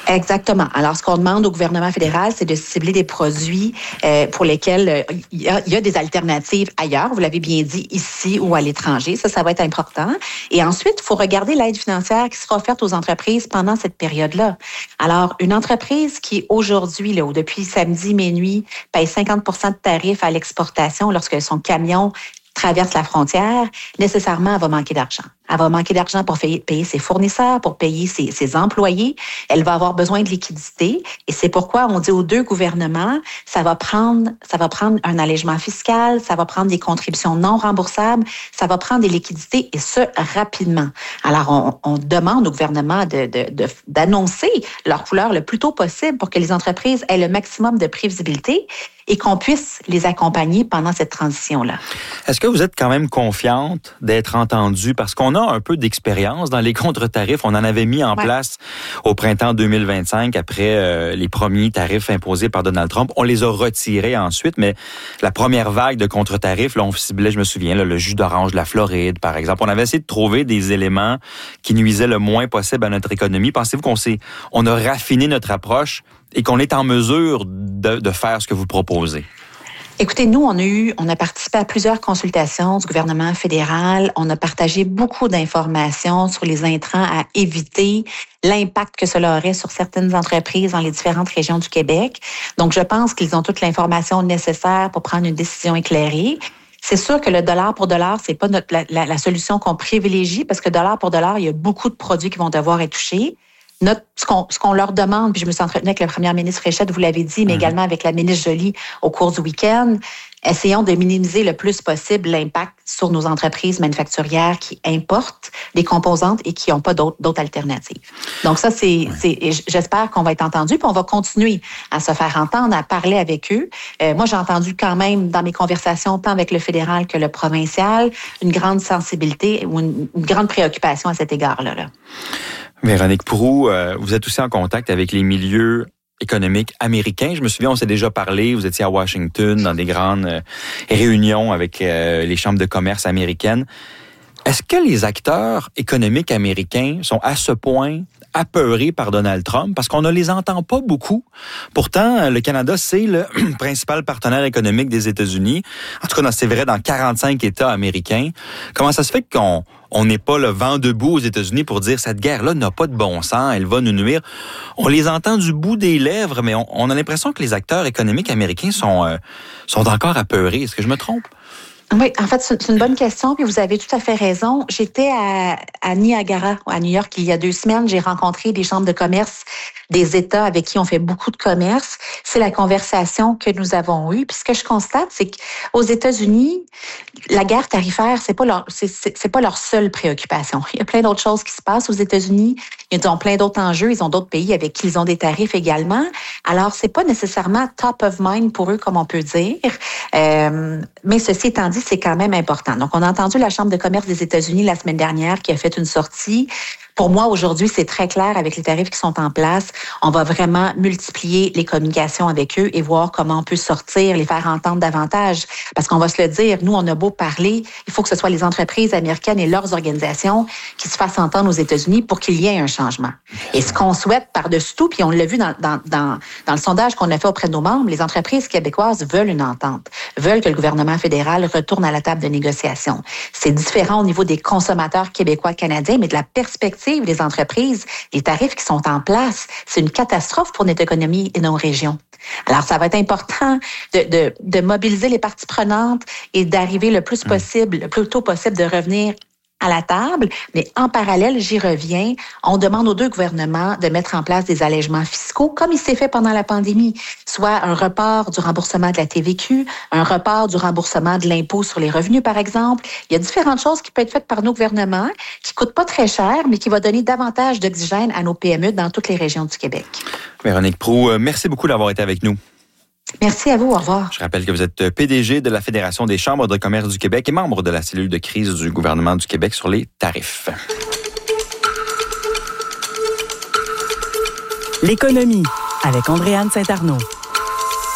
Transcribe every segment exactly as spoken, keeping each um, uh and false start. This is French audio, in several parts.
Exactement. Alors, ce qu'on demande au gouvernement fédéral, c'est de cibler des produits euh, pour lesquels euh, il, y a, il y a des alternatives ailleurs. Vous l'avez bien dit, ici ou à l'étranger. Ça, ça va être important. Et ensuite, il faut regarder l'aide financière qui sera offerte aux entreprises pendant cette période-là. Alors, une entreprise qui, aujourd'hui, là, ou depuis samedi minuit, paye cinquante pour cent de tarifs à l'exportation lorsque son camion traverse la frontière, nécessairement, elle va manquer d'argent. Elle va manquer d'argent pour payer ses fournisseurs, pour payer ses, ses employés. Elle va avoir besoin de liquidité. Et c'est pourquoi on dit aux deux gouvernements, ça va prendre, ça va prendre un allègement fiscal, ça va prendre des contributions non remboursables, ça va prendre des liquidités, et ce, rapidement. Alors, on, on demande au gouvernement de, de, de, d'annoncer leur couleur le plus tôt possible pour que les entreprises aient le maximum de prévisibilité et qu'on puisse les accompagner pendant cette transition-là. Est-ce que vous êtes quand même confiante d'être entendue? Parce qu'on a un peu d'expérience dans les contre-tarifs. On en avait mis en ouais. place au printemps deux mille vingt-cinq après euh, les premiers tarifs imposés par Donald Trump. On les a retirés ensuite, mais la première vague de contre-tarifs, là, on ciblait, je me souviens, là, le jus d'orange de la Floride, par exemple. On avait essayé de trouver des éléments qui nuisaient le moins possible à notre économie. Pensez-vous qu'on s'est, on a raffiné notre approche et qu'on est en mesure de, de faire ce que vous proposez? Écoutez, nous, on a eu, on a participé à plusieurs consultations du gouvernement fédéral. On a partagé beaucoup d'informations sur les intrants à éviter, l'impact que cela aurait sur certaines entreprises dans les différentes régions du Québec. Donc, je pense qu'ils ont toute l'information nécessaire pour prendre une décision éclairée. C'est sûr que le dollar pour dollar, c'est pas notre, la, la, la solution qu'on privilégie, parce que dollar pour dollar, il y a beaucoup de produits qui vont devoir être touchés. Notre, ce, qu'on, ce qu'on leur demande, puis je me suis entretenue avec la première ministre Fréchette, vous l'avez dit, mais mmh. également avec la ministre Joly au cours du week-end, essayons de minimiser le plus possible l'impact sur nos entreprises manufacturières qui importent des composantes et qui n'ont pas d'autres, d'autres alternatives. Donc ça, c'est, ouais. c'est, j'espère qu'on va être entendu, puis on va continuer à se faire entendre, à parler avec eux. Euh, moi, j'ai entendu quand même dans mes conversations, tant avec le fédéral que le provincial, une grande sensibilité ou une, une grande préoccupation à cet égard-là. Là. Véronique Proulx, euh, vous êtes aussi en contact avec les milieux économiques américains. Je me souviens, on s'est déjà parlé, vous étiez à Washington dans des grandes euh, réunions avec euh, les chambres de commerce américaines. Est-ce que les acteurs économiques américains sont à ce point apeurés par Donald Trump? Parce qu'on ne les entend pas beaucoup. Pourtant, le Canada, c'est le principal partenaire économique des États-Unis. En tout cas, c'est vrai dans quarante-cinq États américains. Comment ça se fait qu'on on n'est pas le vent debout aux États-Unis pour dire cette guerre-là n'a pas de bon sens, elle va nous nuire? On les entend du bout des lèvres, mais on, on a l'impression que les acteurs économiques américains sont, euh, sont encore apeurés. Est-ce que je me trompe? Oui, en fait, c'est une bonne question, puis vous avez tout à fait raison. J'étais à, à Niagara, à New York, il y a deux semaines. J'ai rencontré des chambres de commerce des États avec qui on fait beaucoup de commerce. C'est la conversation que nous avons eue. Puis ce que je constate, c'est qu'aux États-Unis, la guerre tarifaire, c'est pas leur, c'est, c'est, c'est pas leur seule préoccupation. Il y a plein d'autres choses qui se passent aux États-Unis. Ils ont plein d'autres enjeux. Ils ont d'autres pays avec qui ils ont des tarifs également. Alors, c'est pas nécessairement top of mind pour eux, comme on peut dire. Euh, mais ceci étant dit, c'est quand même important. Donc, on a entendu la Chambre de commerce des États-Unis la semaine dernière qui a fait une sortie. Pour moi, aujourd'hui, c'est très clair avec les tarifs qui sont en place. On va vraiment multiplier les communications avec eux et voir comment on peut sortir, les faire entendre davantage. Parce qu'on va se le dire, nous, on a beau parler, il faut que ce soit les entreprises américaines et leurs organisations qui se fassent entendre aux États-Unis pour qu'il y ait un changement. Et ce qu'on souhaite par-dessus tout, puis on l'a vu dans, dans, dans, dans le sondage qu'on a fait auprès de nos membres, les entreprises québécoises veulent une entente, veulent que le gouvernement fédéral retourne à la table de négociation. C'est différent au niveau des consommateurs québécois-canadiens, mais de la perspective des entreprises, les tarifs qui sont en place, c'est une catastrophe pour notre économie et nos régions. Alors, ça va être important de, de, de mobiliser les parties prenantes et d'arriver le plus possible, le plus tôt possible de revenir à la table, mais en parallèle, j'y reviens, on demande aux deux gouvernements de mettre en place des allègements fiscaux, comme il s'est fait pendant la pandémie, soit un report du remboursement de la T V Q, un report du remboursement de l'impôt sur les revenus, par exemple. Il y a différentes choses qui peuvent être faites par nos gouvernements, qui coûtent pas très cher, mais qui vont donner davantage d'oxygène à nos P M E dans toutes les régions du Québec. Véronique Proulx, merci beaucoup d'avoir été avec nous. Merci à vous. Au revoir. Je rappelle que vous êtes P D G de la Fédération des chambres de commerce du Québec et membre de la cellule de crise du gouvernement du Québec sur les tarifs. L'économie avec Andréane Saint-Arnaud.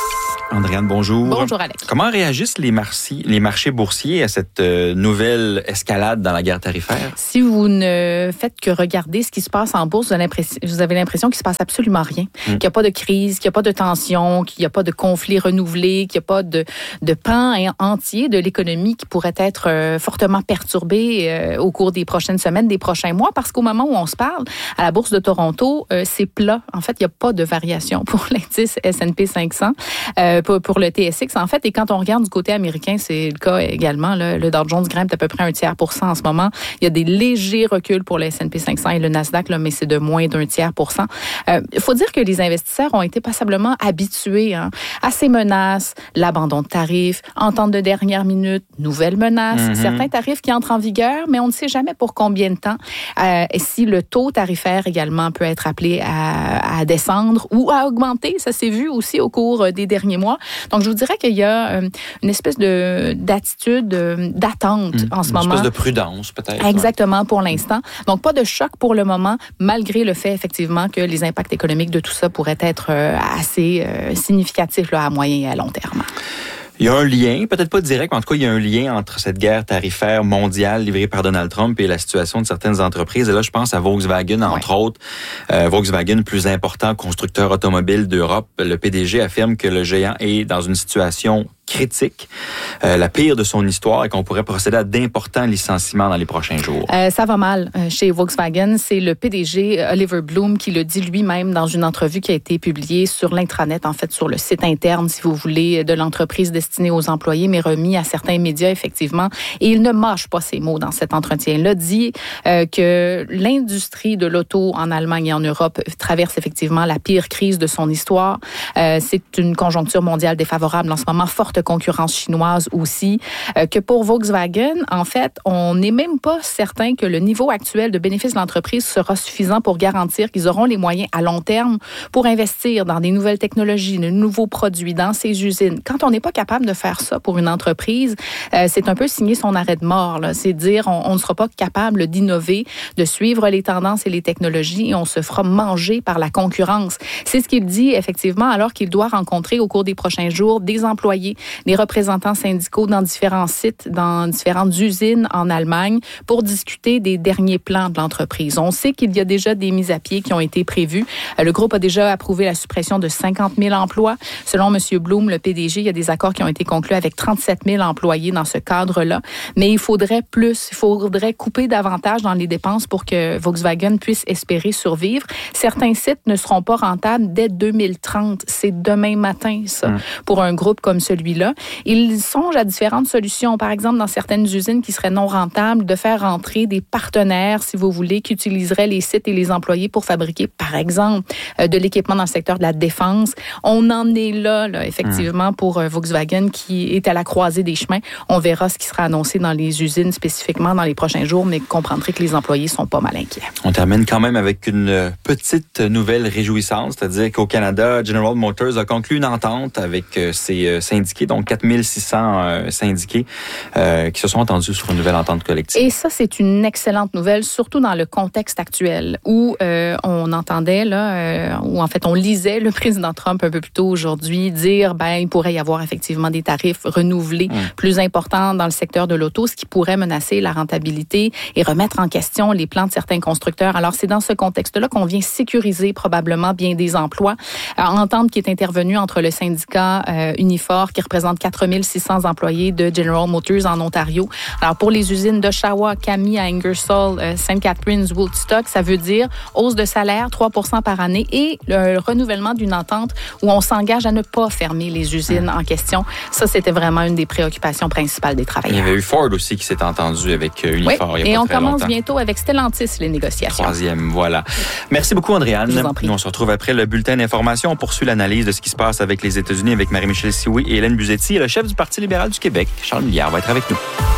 Andréane, bonjour. Bonjour, Alex. Comment réagissent les, marci- les marchés boursiers à cette euh, nouvelle escalade dans la guerre tarifaire? Si vous ne faites que regarder ce qui se passe en bourse, vous avez l'impression, vous avez l'impression qu'il se passe absolument rien. Mm. Qu'il n'y a pas de crise, qu'il n'y a pas de tension, qu'il n'y a pas de conflit renouvelé, qu'il n'y a pas de, de pan entier de l'économie qui pourrait être euh, fortement perturbé euh, au cours des prochaines semaines, des prochains mois, parce qu'au moment où on se parle, à la Bourse de Toronto, euh, c'est plat. En fait, il n'y a pas de variation pour l'indice S and P cinq cents. Euh, Pour, pour le T S X, en fait, et quand on regarde du côté américain, c'est le cas également. Là, le Dow Jones grimpe à peu près un tiers pour cent en ce moment. Il y a des légers reculs pour le S and P cinq cents et le Nasdaq, là, mais c'est de moins d'un tiers pour cent. Il euh, faut dire que les investisseurs ont été passablement habitués hein, à ces menaces, l'abandon de tarifs, entente de dernière minute, nouvelles menaces, mm-hmm. certains tarifs qui entrent en vigueur, mais on ne sait jamais pour combien de temps. Euh, et si le taux tarifaire également peut être appelé à, à descendre ou à augmenter, ça s'est vu aussi au cours des derniers mois. Donc, je vous dirais qu'il y a euh, une espèce de, d'attitude, euh, d'attente mmh, en ce une moment. Une espèce de prudence, peut-être. Exactement, ouais. Pour l'instant. Donc, pas de choc pour le moment, malgré le fait, effectivement, que les impacts économiques de tout ça pourraient être euh, assez euh, significatifs là, à moyen et à long terme. Il y a un lien, peut-être pas direct, mais en tout cas, il y a un lien entre cette guerre tarifaire mondiale livrée par Donald Trump et la situation de certaines entreprises. Et là, je pense à Volkswagen, entre ouais. autres. Euh, Volkswagen, le plus important constructeur automobile d'Europe. Le P D G affirme que le géant est dans une situation critique, euh, la pire de son histoire, et qu'on pourrait procéder à d'importants licenciements dans les prochains jours. Euh, ça va mal euh, chez Volkswagen. C'est le P D G Oliver Blume qui le dit lui-même dans une entrevue qui a été publiée sur l'intranet, en fait sur le site interne, si vous voulez, de l'entreprise destinée aux employés, mais remis à certains médias, effectivement. Et il ne mâche pas ses mots dans cet entretien-là. Dit euh, que l'industrie de l'auto en Allemagne et en Europe traverse effectivement la pire crise de son histoire. Euh, c'est une conjoncture mondiale défavorable en ce moment, forte concurrence chinoise aussi, euh, que pour Volkswagen, en fait, on n'est même pas certain que le niveau actuel de bénéfices de l'entreprise sera suffisant pour garantir qu'ils auront les moyens à long terme pour investir dans des nouvelles technologies, de nouveaux produits dans ces usines. Quand on n'est pas capable de faire ça pour une entreprise, euh, c'est un peu signer son arrêt de mort. Là. C'est dire on, on ne sera pas capable d'innover, de suivre les tendances et les technologies et on se fera manger par la concurrence. C'est ce qu'il dit effectivement alors qu'il doit rencontrer au cours des prochains jours des employés, des représentants syndicaux dans différents sites, dans différentes usines en Allemagne pour discuter des derniers plans de l'entreprise. On sait qu'il y a déjà des mises à pied qui ont été prévues. Le groupe a déjà approuvé la suppression de cinquante mille emplois. Selon M. Blum, le P D G, il y a des accords qui ont été conclus avec trente-sept mille employés dans ce cadre-là. Mais il faudrait plus, il faudrait couper davantage dans les dépenses pour que Volkswagen puisse espérer survivre. Certains sites ne seront pas rentables dès deux mille trente. C'est demain matin, ça, mmh. pour un groupe comme celui-là. Ils songent à différentes solutions. Par exemple, dans certaines usines qui seraient non rentables, de faire rentrer des partenaires, si vous voulez, qui utiliseraient les sites et les employés pour fabriquer, par exemple, de l'équipement dans le secteur de la défense. On en est là, là effectivement, mmh. pour Volkswagen qui est à la croisée des chemins. On verra ce qui sera annoncé dans les usines spécifiquement dans les prochains jours, mais vous comprendrez que les employés sont pas mal inquiets. On termine quand même avec une petite nouvelle réjouissante, c'est-à-dire qu'au Canada, General Motors a conclu une entente avec ses syndiqués, donc quatre mille six cents euh, syndiqués euh, qui se sont entendus sur une nouvelle entente collective. Et ça, c'est une excellente nouvelle, surtout dans le contexte actuel où euh, on entendait, là, euh, où en fait on lisait le président Trump un peu plus tôt aujourd'hui dire ben il pourrait y avoir effectivement des tarifs renouvelés mmh. plus importants dans le secteur de l'auto, ce qui pourrait menacer la rentabilité et remettre en question les plans de certains constructeurs. Alors, c'est dans ce contexte-là qu'on vient sécuriser probablement bien des emplois. Euh, entente qui est intervenue entre le syndicat euh, Unifor, qui représente quatre mille six cents employés de General Motors en Ontario. Alors, pour les usines d'Oshawa, Kami, à Ingersoll, euh, Saint Catharines, Woodstock, ça veut dire hausse de salaire, trois pour cent par année et le, le renouvellement d'une entente où on s'engage à ne pas fermer les usines en question. Ça, c'était vraiment une des préoccupations principales des travailleurs. Il y avait eu Ford aussi qui s'est entendu avec euh, Unifor oui, il y a et pas on très commence longtemps. Bientôt avec Stellantis les négociations. Troisième, voilà. Merci beaucoup, Andréane. Nous, on se retrouve après le bulletin d'information. On poursuit l'analyse de ce qui se passe avec les États-Unis avec Marie-Michel Sioui et Hélène Buzetti. Et le chef du Parti libéral du Québec, Charles Milliard, va être avec nous.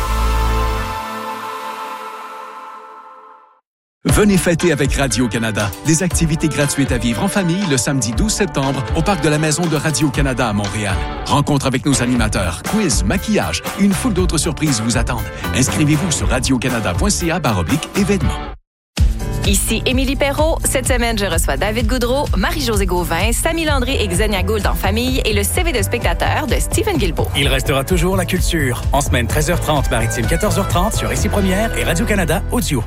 Venez fêter avec Radio-Canada. Des activités gratuites à vivre en famille le samedi douze septembre au parc de la Maison de Radio-Canada à Montréal. Rencontre avec nos animateurs, quiz, maquillage et une foule d'autres surprises vous attendent. Inscrivez-vous sur radiocanada point c a barre oblique événements. Ici Émilie Perrault. Cette semaine, je reçois David Goudreau, Marie-Josée Gauvin, Samy Landry et Xenia Gould en famille et le C V de spectateur de Stephen Guilbeault. Il restera toujours la culture. En semaine treize heures trente, maritime quatorze heures trente sur Ici Première et Radio-Canada Audio.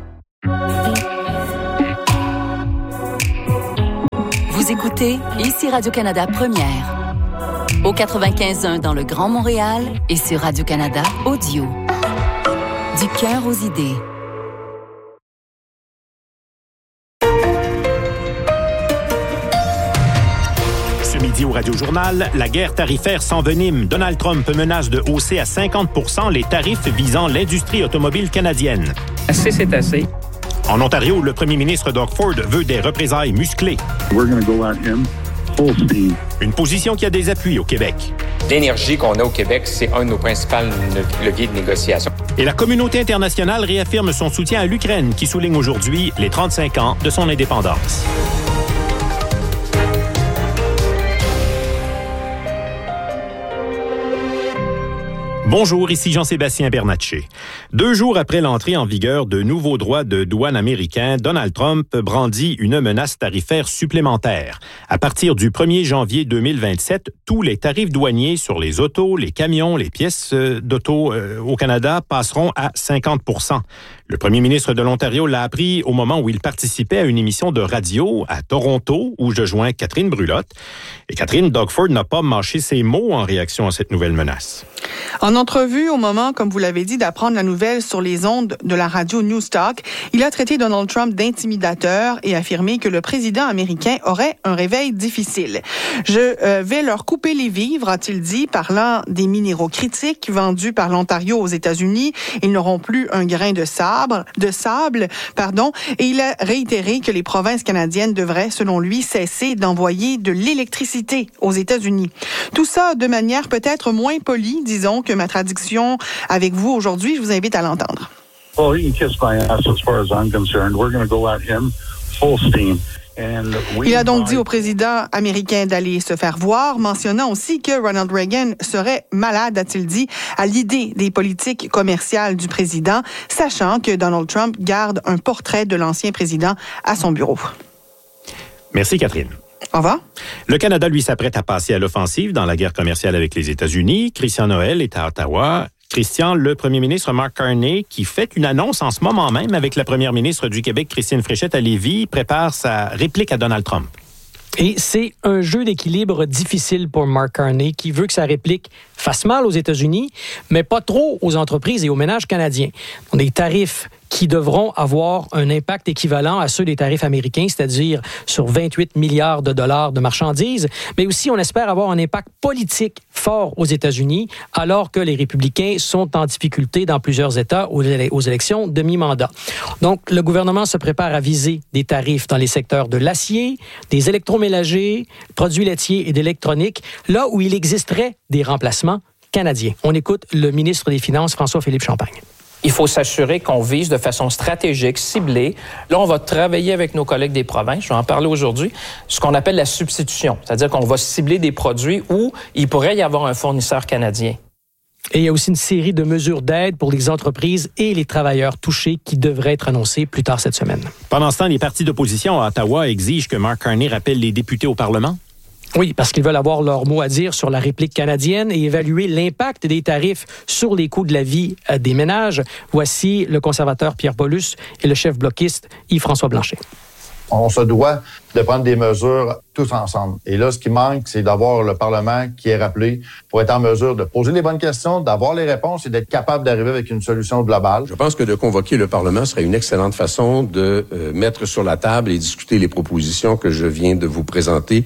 Vous écoutez Ici Radio-Canada Première. Au quatre-vingt-quinze point un dans le Grand Montréal et sur Radio-Canada Audio. Du cœur aux idées. Ce midi au Radio-Journal, la guerre tarifaire s'envenime. Donald Trump menace de hausser à cinquante pour cent les tarifs visant l'industrie automobile canadienne. Assez, c'est assez. En Ontario, le premier ministre Doug Ford veut des représailles musclées. We're going to go at him full steam. Une position qui a des appuis au Québec. L'énergie qu'on a au Québec, c'est un de nos principaux leviers de négociation. Et la communauté internationale réaffirme son soutien à l'Ukraine, qui souligne aujourd'hui les trente-cinq ans de son indépendance. Bonjour, ici Jean-Sébastien Bernatchez. Deux jours après l'entrée en vigueur de nouveaux droits de douane américains, Donald Trump brandit une menace tarifaire supplémentaire. À partir du premier janvier deux mille vingt-sept, tous les tarifs douaniers sur les autos, les camions, les pièces d'auto euh, au Canada passeront à cinquante pour cent. Le premier ministre de l'Ontario l'a appris au moment où il participait à une émission de radio à Toronto, où je joins Catherine Brulotte. Et Catherine, Doug Ford n'a pas mâché ses mots en réaction à cette nouvelle menace. En entrevue, au moment, comme vous l'avez dit, d'apprendre la nouvelle sur les ondes de la radio Newstalk, il a traité Donald Trump d'intimidateur et affirmé que le président américain aurait un réveil difficile. Je euh, vais leur couper les vivres, a-t-il dit, parlant des minéraux critiques vendus par l'Ontario aux États-Unis. Ils n'auront plus un grain de sable, de sable, pardon, et il a réitéré que les provinces canadiennes devraient, selon lui, cesser d'envoyer de l'électricité aux États-Unis. Tout ça de manière peut-être moins polie, disons, que ma traduction avec vous aujourd'hui. Je vous invite à l'entendre. Well, he can kiss my ass as far as I'm concerned. We're going to go at him full steam. Il a donc dit au président américain d'aller se faire voir, mentionnant aussi que Ronald Reagan serait malade, a-t-il dit, à l'idée des politiques commerciales du président, sachant que Donald Trump garde un portrait de l'ancien président à son bureau. Merci, Catherine. Au revoir. Le Canada, lui, s'apprête à passer à l'offensive dans la guerre commerciale avec les États-Unis. Christian Noël est à Ottawa. Christian, le premier ministre Mark Carney, qui fait une annonce en ce moment même avec la première ministre du Québec, Christine Fréchette, à Lévis, prépare sa réplique à Donald Trump. Et c'est un jeu d'équilibre difficile pour Mark Carney, qui veut que sa réplique fasse mal aux États-Unis, mais pas trop aux entreprises et aux ménages canadiens. On a des tarifs qui devront avoir un impact équivalent à ceux des tarifs américains, c'est-à-dire sur vingt-huit milliards de dollars de marchandises, mais aussi on espère avoir un impact politique fort aux États-Unis, alors que les républicains sont en difficulté dans plusieurs États aux élections de mi-mandat. Donc, le gouvernement se prépare à viser des tarifs dans les secteurs de l'acier, des électroménagers, produits laitiers et d'électronique, là où il existerait des remplacements canadiens. On écoute le ministre des Finances, François-Philippe Champagne. Il faut s'assurer qu'on vise de façon stratégique, ciblée. Là, on va travailler avec nos collègues des provinces, je vais en parler aujourd'hui, ce qu'on appelle la substitution. C'est-à-dire qu'on va cibler des produits où il pourrait y avoir un fournisseur canadien. Et il y a aussi une série de mesures d'aide pour les entreprises et les travailleurs touchés qui devraient être annoncées plus tard cette semaine. Pendant ce temps, les partis d'opposition à Ottawa exigent que Mark Carney rappelle les députés au Parlement. Oui, parce qu'ils veulent avoir leur mot à dire sur la réplique canadienne et évaluer l'impact des tarifs sur les coûts de la vie des ménages. Voici le conservateur Pierre Paulus et le chef bloquiste Yves-François Blanchet. On se doit de prendre des mesures tous ensemble. Et là, ce qui manque, c'est d'avoir le Parlement qui est rappelé pour être en mesure de poser les bonnes questions, d'avoir les réponses et d'être capable d'arriver avec une solution globale. Je pense que de convoquer le Parlement serait une excellente façon de euh, mettre sur la table et discuter les propositions que je viens de vous présenter.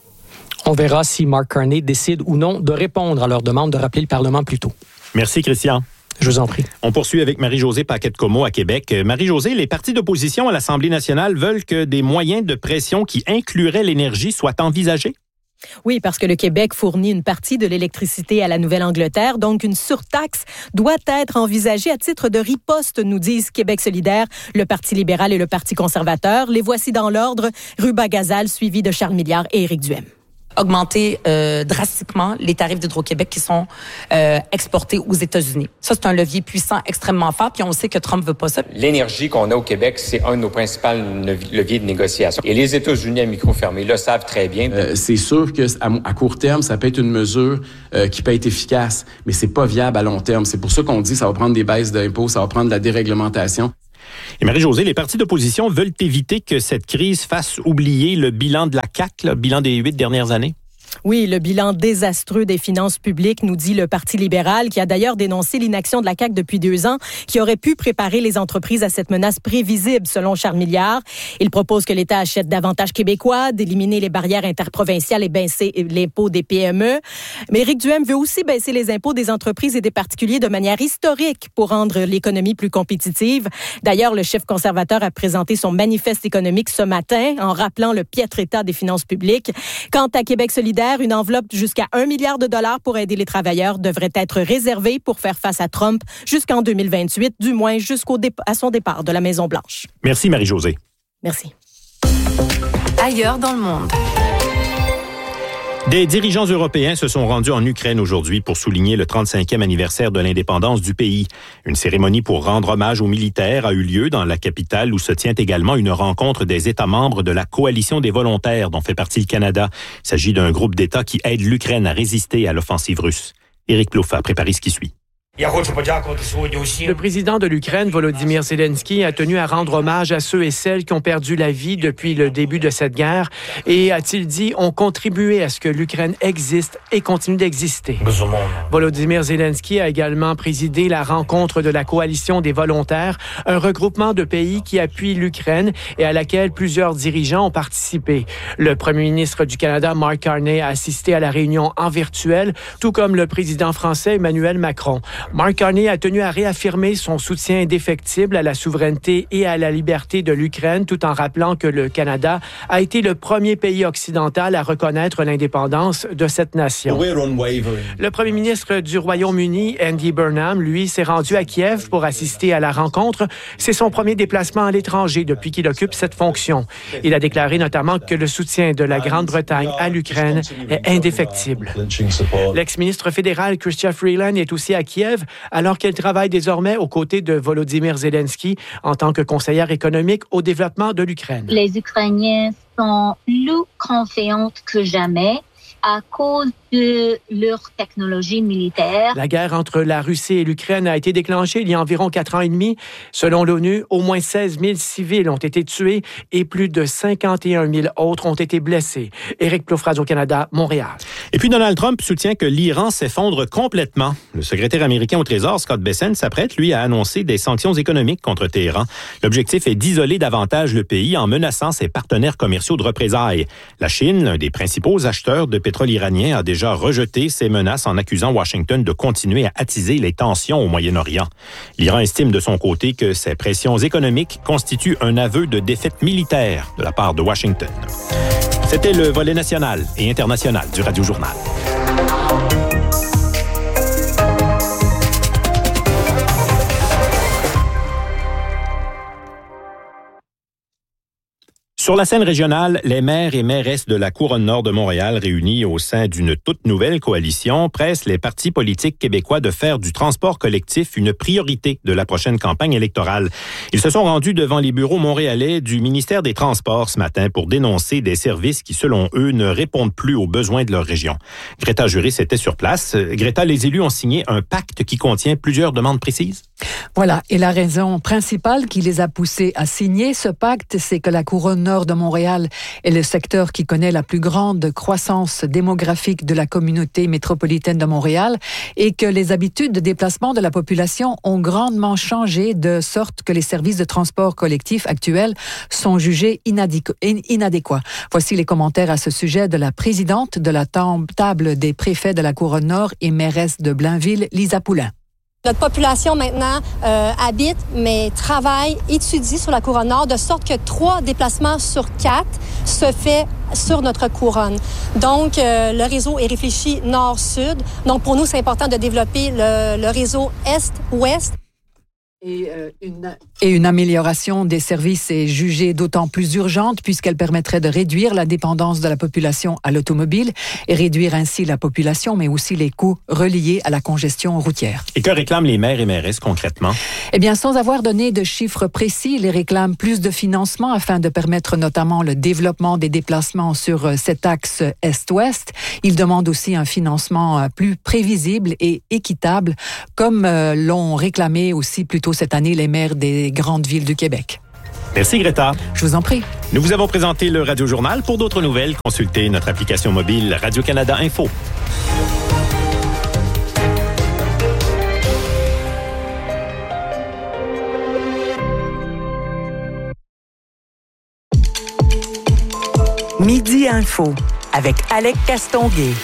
On verra si Mark Carney décide ou non de répondre à leur demande de rappeler le Parlement plus tôt. Merci, Christian. Je vous en prie. On poursuit avec Marie-Josée Paquette-Comeau à Québec. Marie-Josée, les partis d'opposition à l'Assemblée nationale veulent que des moyens de pression qui incluraient l'énergie soient envisagés? Oui, parce que le Québec fournit une partie de l'électricité à la Nouvelle-Angleterre, donc une surtaxe doit être envisagée à titre de riposte, nous disent Québec solidaire, le Parti libéral et le Parti conservateur. Les voici dans l'ordre, Ruba Gazal, suivi de Charles Milliard et Éric Duhem. augmenter euh, drastiquement les tarifs d'Hydro-Québec qui sont euh, exportés aux États-Unis. Ça, c'est un levier puissant, extrêmement fort, puis on sait que Trump veut pas ça. L'énergie qu'on a au Québec, c'est un de nos principaux leviers de négociation. Et les États-Unis à micro fermé le savent très bien. Euh, c'est sûr que à, à court terme, ça peut être une mesure euh, qui peut être efficace, mais c'est pas viable à long terme. C'est pour ça qu'on dit que ça va prendre des baisses d'impôts, ça va prendre de la déréglementation. Et Marie-Josée, les partis d'opposition veulent éviter que cette crise fasse oublier le bilan de la C A Q, le bilan des huit dernières années. Oui, le bilan désastreux des finances publiques, nous dit le Parti libéral, qui a d'ailleurs dénoncé l'inaction de la C A Q depuis deux ans, qui aurait pu préparer les entreprises à cette menace prévisible, selon Charles Milliard. Il propose que l'État achète davantage québécois, d'éliminer les barrières interprovinciales et baisser l'impôt des P M E. Mais Éric Duhaime veut aussi baisser les impôts des entreprises et des particuliers de manière historique pour rendre l'économie plus compétitive. D'ailleurs, le chef conservateur a présenté son manifeste économique ce matin en rappelant le piètre état des finances publiques. Quant à Québec solidaire, une enveloppe jusqu'à un milliard de dollars pour aider les travailleurs devrait être réservée pour faire face à Trump jusqu'en deux mille vingt-huit, du moins jusqu'au dé- à son départ de la Maison-Blanche. Merci Marie-Josée. Merci. Ailleurs dans le monde. Des dirigeants européens se sont rendus en Ukraine aujourd'hui pour souligner le trente-cinquième anniversaire de l'indépendance du pays. Une cérémonie pour rendre hommage aux militaires a eu lieu dans la capitale où se tient également une rencontre des États membres de la Coalition des volontaires dont fait partie le Canada. Il s'agit d'un groupe d'États qui aide l'Ukraine à résister à l'offensive russe. Éric Plouffe a préparé ce qui suit. Le président de l'Ukraine, Volodymyr Zelensky, a tenu à rendre hommage à ceux et celles qui ont perdu la vie depuis le début de cette guerre et, a-t-il dit, ont contribué à ce que l'Ukraine existe et continue d'exister. Volodymyr Zelensky a également présidé la rencontre de la Coalition des volontaires, un regroupement de pays qui appuie l'Ukraine et à laquelle plusieurs dirigeants ont participé. Le premier ministre du Canada, Mark Carney, a assisté à la réunion en virtuel, tout comme le président français Emmanuel Macron. Mark Carney a tenu à réaffirmer son soutien indéfectible à la souveraineté et à la liberté de l'Ukraine, tout en rappelant que le Canada a été le premier pays occidental à reconnaître l'indépendance de cette nation. Le premier ministre du Royaume-Uni, Andy Burnham, lui, s'est rendu à Kiev pour assister à la rencontre. C'est son premier déplacement à l'étranger depuis qu'il occupe cette fonction. Il a déclaré notamment que le soutien de la Grande-Bretagne à l'Ukraine est indéfectible. L'ex-ministre fédéral Chrystia Freeland est aussi à Kiev alors qu'elle travaille désormais aux côtés de Volodymyr Zelensky en tant que conseillère économique au développement de l'Ukraine. Les Ukrainiens sont plus confiants que jamais à cause de leur technologie militaire. La guerre entre la Russie et l'Ukraine a été déclenchée il y a environ quatre ans et demi. Selon l'ONU, au moins seize mille civils ont été tués et plus de cinquante et un mille autres ont été blessés. Éric Plouffe, Radio-Canada, Montréal. Et puis Donald Trump soutient que l'Iran s'effondre complètement. Le secrétaire américain au Trésor, Scott Bessent, s'apprête, lui, à annoncer des sanctions économiques contre Téhéran. L'objectif est d'isoler davantage le pays en menaçant ses partenaires commerciaux de représailles. La Chine, l'un des principaux acheteurs de pétrole iranien, a déjà rejeté ces menaces en accusant Washington de continuer à attiser les tensions au Moyen-Orient. L'Iran estime de son côté que ces pressions économiques constituent un aveu de défaite militaire de la part de Washington. C'était le volet national et international du Radio Journal. Sur la scène régionale, les maires et mairesses de la Couronne Nord de Montréal, réunis au sein d'une toute nouvelle coalition, pressent les partis politiques québécois de faire du transport collectif une priorité de la prochaine campagne électorale. Ils se sont rendus devant les bureaux montréalais du ministère des Transports ce matin pour dénoncer des services qui, selon eux, ne répondent plus aux besoins de leur région. Greta Juris était sur place. Greta, les élus ont signé un pacte qui contient plusieurs demandes précises. Voilà. Et la raison principale qui les a poussés à signer ce pacte, c'est que la Couronne Nord de Montréal est le secteur qui connaît la plus grande croissance démographique de la communauté métropolitaine de Montréal et que les habitudes de déplacement de la population ont grandement changé de sorte que les services de transport collectif actuels sont jugés inadéqu- inadéquats. Voici les commentaires à ce sujet de la présidente de la table des préfets de la Couronne Nord et mairesse de Blainville, Lisa Poulin. Notre population maintenant euh, habite, mais travaille, étudie sur la Couronne Nord, de sorte que trois déplacements sur quatre se fait sur notre couronne. Donc, euh, le réseau est réfléchi nord-sud. Donc, pour nous, c'est important de développer le, le réseau est-ouest. Et euh, une Et une amélioration des services est jugée d'autant plus urgente puisqu'elle permettrait de réduire la dépendance de la population à l'automobile et réduire ainsi la population, mais aussi les coûts reliés à la congestion routière. Et que réclament les maires et mairesses concrètement? Eh bien, sans avoir donné de chiffres précis, ils réclament plus de financement afin de permettre notamment le développement des déplacements sur cet axe est-ouest. Ils demandent aussi un financement plus prévisible et équitable, comme l'ont réclamé aussi plus tôt cette année les maires des grandes villes du Québec. Merci Greta. Je vous en prie. Nous vous avons présenté le Radio Journal. Pour d'autres nouvelles, consultez notre application mobile Radio-Canada Info. Midi Info avec Alec Castonguay.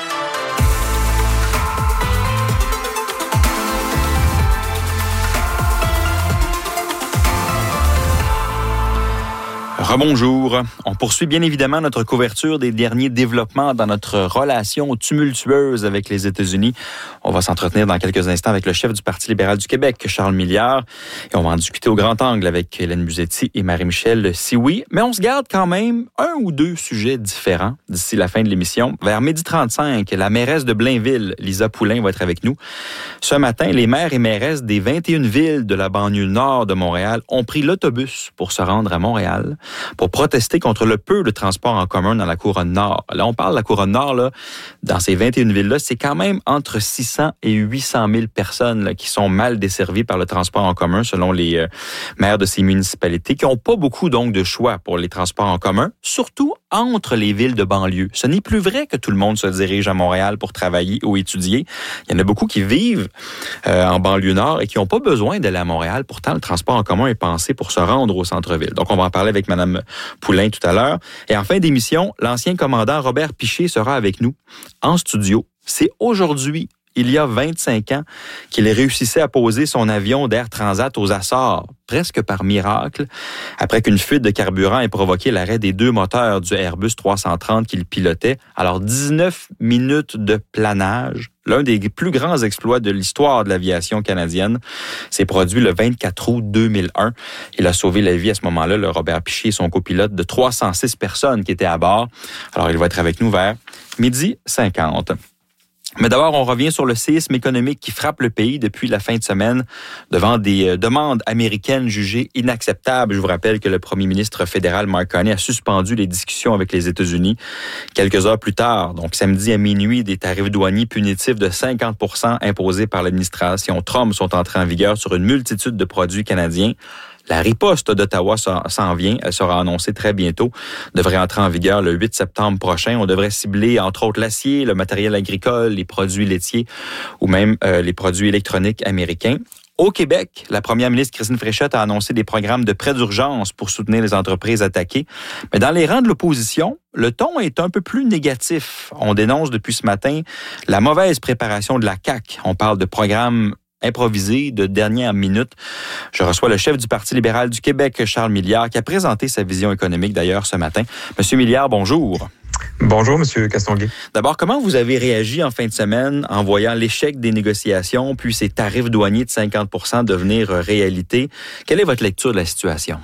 Rebonjour. On poursuit bien évidemment notre couverture des derniers développements dans notre relation tumultueuse avec les États-Unis. On va s'entretenir dans quelques instants avec le chef du Parti libéral du Québec, Charles Milliard, et on va en discuter au grand angle avec Hélène Buzetti et Marie-Michel Sioui. Mais on se garde quand même un ou deux sujets différents d'ici la fin de l'émission. Vers midi trente-cinq, la mairesse de Blainville, Lisa Poulain, va être avec nous. Ce matin, les maires et mairesses des vingt et une villes de la banlieue nord de Montréal ont pris l'autobus pour se rendre à Montréal, pour protester contre le peu de transport en commun dans la Couronne Nord. Là, on parle de la Couronne Nord, là, dans ces vingt et une villes-là, c'est quand même entre six cents et huit cent mille personnes là, qui sont mal desservies par le transport en commun, selon les euh, maires de ces municipalités, qui n'ont pas beaucoup donc de choix pour les transports en commun, surtout entre les villes de banlieue. Ce n'est plus vrai que tout le monde se dirige à Montréal pour travailler ou étudier. Il y en a beaucoup qui vivent euh, en banlieue nord et qui n'ont pas besoin d'aller à Montréal. Pourtant, le transport en commun est pensé pour se rendre au centre-ville. Donc, on va en parler avec Mme Poulain tout à l'heure. Et en fin d'émission, l'ancien commandant Robert Piché sera avec nous en studio. C'est aujourd'hui, il y a vingt-cinq ans, qu'il réussissait à poser son avion d'Air Transat aux Açores, presque par miracle, après qu'une fuite de carburant ait provoqué l'arrêt des deux moteurs du Airbus trois cent trente qu'il pilotait. Alors, dix-neuf minutes de planage, l'un des plus grands exploits de l'histoire de l'aviation canadienne, s'est produit le vingt-quatre août deux mille un. Il a sauvé la vie à ce moment-là, le Robert Piché et son copilote, de trois cent six personnes qui étaient à bord. Alors, il va être avec nous vers midi cinquante. Mais d'abord, on revient sur le séisme économique qui frappe le pays depuis la fin de semaine devant des euh, demandes américaines jugées inacceptables. Je vous rappelle que le premier ministre fédéral Mark Carney a suspendu les discussions avec les États-Unis quelques heures plus tard. Donc, samedi à minuit, des tarifs douaniers punitifs de cinquante pour cent imposés par l'administration Trump sont entrés en vigueur sur une multitude de produits canadiens. La riposte d'Ottawa s'en vient, elle sera annoncée très bientôt, devrait entrer en vigueur le huit septembre prochain. On devrait cibler entre autres l'acier, le matériel agricole, les produits laitiers ou même euh, les produits électroniques américains. Au Québec, la première ministre Christine Fréchette a annoncé des programmes de prêts d'urgence pour soutenir les entreprises attaquées. Mais dans les rangs de l'opposition, le ton est un peu plus négatif. On dénonce depuis ce matin la mauvaise préparation de la C A Q. On parle de programmes improvisé de dernière minute. Je reçois le chef du Parti libéral du Québec, Charles Milliard, qui a présenté sa vision économique d'ailleurs ce matin. Monsieur Milliard, bonjour. Bonjour, Monsieur Castonguay. D'abord, comment vous avez réagi en fin de semaine en voyant l'échec des négociations, puis ces tarifs douaniers de cinquante pour cent devenir réalité? Quelle est votre lecture de la situation?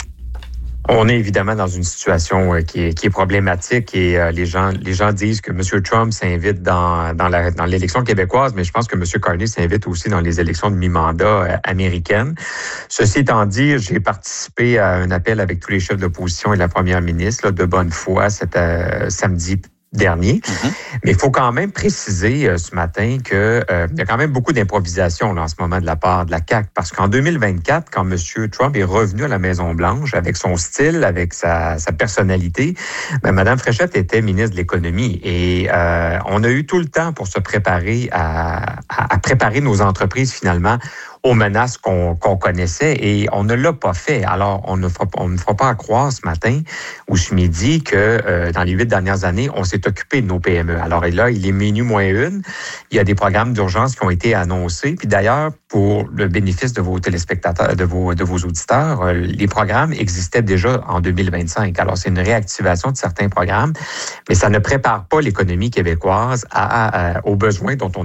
On est évidemment dans une situation euh, qui, est, qui est problématique et euh, les gens les gens disent que M. Trump s'invite dans dans, la, dans l'élection québécoise, mais je pense que M. Carney s'invite aussi dans les élections de mi-mandat euh, américaines. Ceci étant dit, j'ai participé à un appel avec tous les chefs de l'opposition et la première ministre là, de bonne foi cet euh, samedi dernier. Mm-hmm. Mais il faut quand même préciser euh, ce matin que euh, il y a quand même beaucoup d'improvisation là, en ce moment de la part de la C A Q, parce qu'en deux mille vingt-quatre, quand M. Trump est revenu à la Maison-Blanche avec son style, avec sa, sa personnalité, ben, Mme Fréchette était ministre de l'Économie et euh, on a eu tout le temps pour se préparer à, à, à préparer nos entreprises finalement aux menaces qu'on, qu'on connaissait et on ne l'a pas fait. Alors, on ne fera, on ne fera pas croire ce matin ou ce midi que euh, dans les huit dernières années, on s'est occupé de nos P M E. Alors et là, il est minuit moins une. Il y a des programmes d'urgence qui ont été annoncés. Puis d'ailleurs, pour le bénéfice de vos téléspectateurs, de vos, de vos auditeurs, euh, les programmes existaient déjà en deux mille vingt-cinq. Alors, c'est une réactivation de certains programmes, mais ça ne prépare pas l'économie québécoise à, à, aux besoins dont on a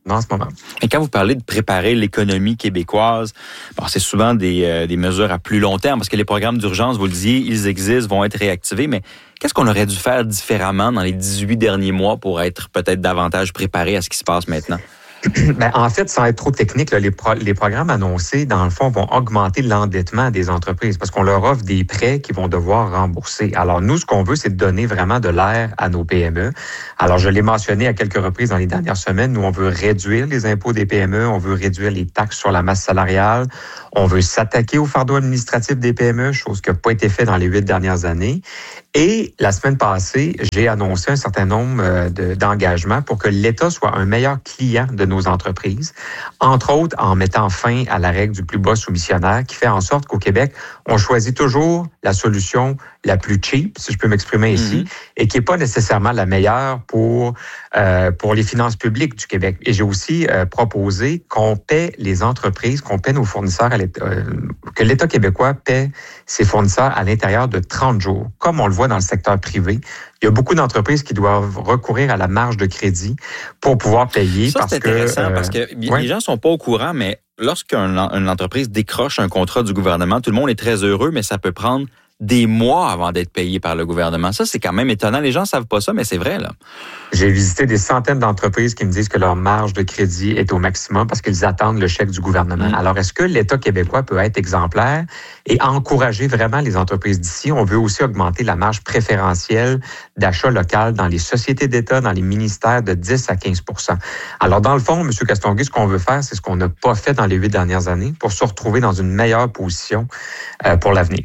en ce moment. Et quand vous parlez de préparer l'économie québécoise, bon, c'est souvent des, euh, des mesures à plus long terme, parce que les programmes d'urgence, vous le disiez, ils existent, vont être réactivés, mais qu'est-ce qu'on aurait dû faire différemment dans les dix-huit derniers mois pour être peut-être davantage préparé à ce qui se passe maintenant? Ben, en fait, sans être trop technique, là, les, pro- les programmes annoncés, dans le fond, vont augmenter l'endettement des entreprises parce qu'on leur offre des prêts qu'ils vont devoir rembourser. Alors, nous, ce qu'on veut, c'est de donner vraiment de l'air à nos P M E. Alors, je l'ai mentionné à quelques reprises dans les dernières semaines, nous, on veut réduire les impôts des P M E, on veut réduire les taxes sur la masse salariale, on veut s'attaquer au fardeau administratif des P M E, chose qui n'a pas été faite dans les huit dernières années. Et la semaine passée, j'ai annoncé un certain nombre de, d'engagements pour que l'État soit un meilleur client de nos entreprises, entre autres en mettant fin à la règle du plus bas soumissionnaire qui fait en sorte qu'au Québec, on choisit toujours la solution la plus cheap, si je peux m'exprimer ici, mm-hmm. et qui n'est pas nécessairement la meilleure pour euh, pour les finances publiques du Québec. Et j'ai aussi euh, proposé qu'on paie les entreprises, qu'on paie nos fournisseurs, à l'État, euh, que l'État québécois paie ses fournisseurs à l'intérieur de trente jours, comme on le voit dans le secteur privé. Il y a beaucoup d'entreprises qui doivent recourir à la marge de crédit pour pouvoir payer. Ça, parce c'est intéressant que, euh, parce que ouais. les gens ne sont pas au courant, mais lorsqu'une une entreprise décroche un contrat du gouvernement, tout le monde est très heureux, mais ça peut prendre des mois avant d'être payé par le gouvernement. Ça, c'est quand même étonnant. Les gens ne savent pas ça, mais c'est vrai, là. J'ai visité des centaines d'entreprises qui me disent que leur marge de crédit est au maximum parce qu'ils attendent le chèque du gouvernement. Mmh. Alors, est-ce que l'État québécois peut être exemplaire et encourager vraiment les entreprises d'ici? On veut aussi augmenter la marge préférentielle d'achat local dans les sociétés d'État, dans les ministères de dix à quinze pour cent. Alors, dans le fond, M. Castonguay, ce qu'on veut faire, c'est ce qu'on n'a pas fait dans les huit dernières années pour se retrouver dans une meilleure position euh, pour l'avenir.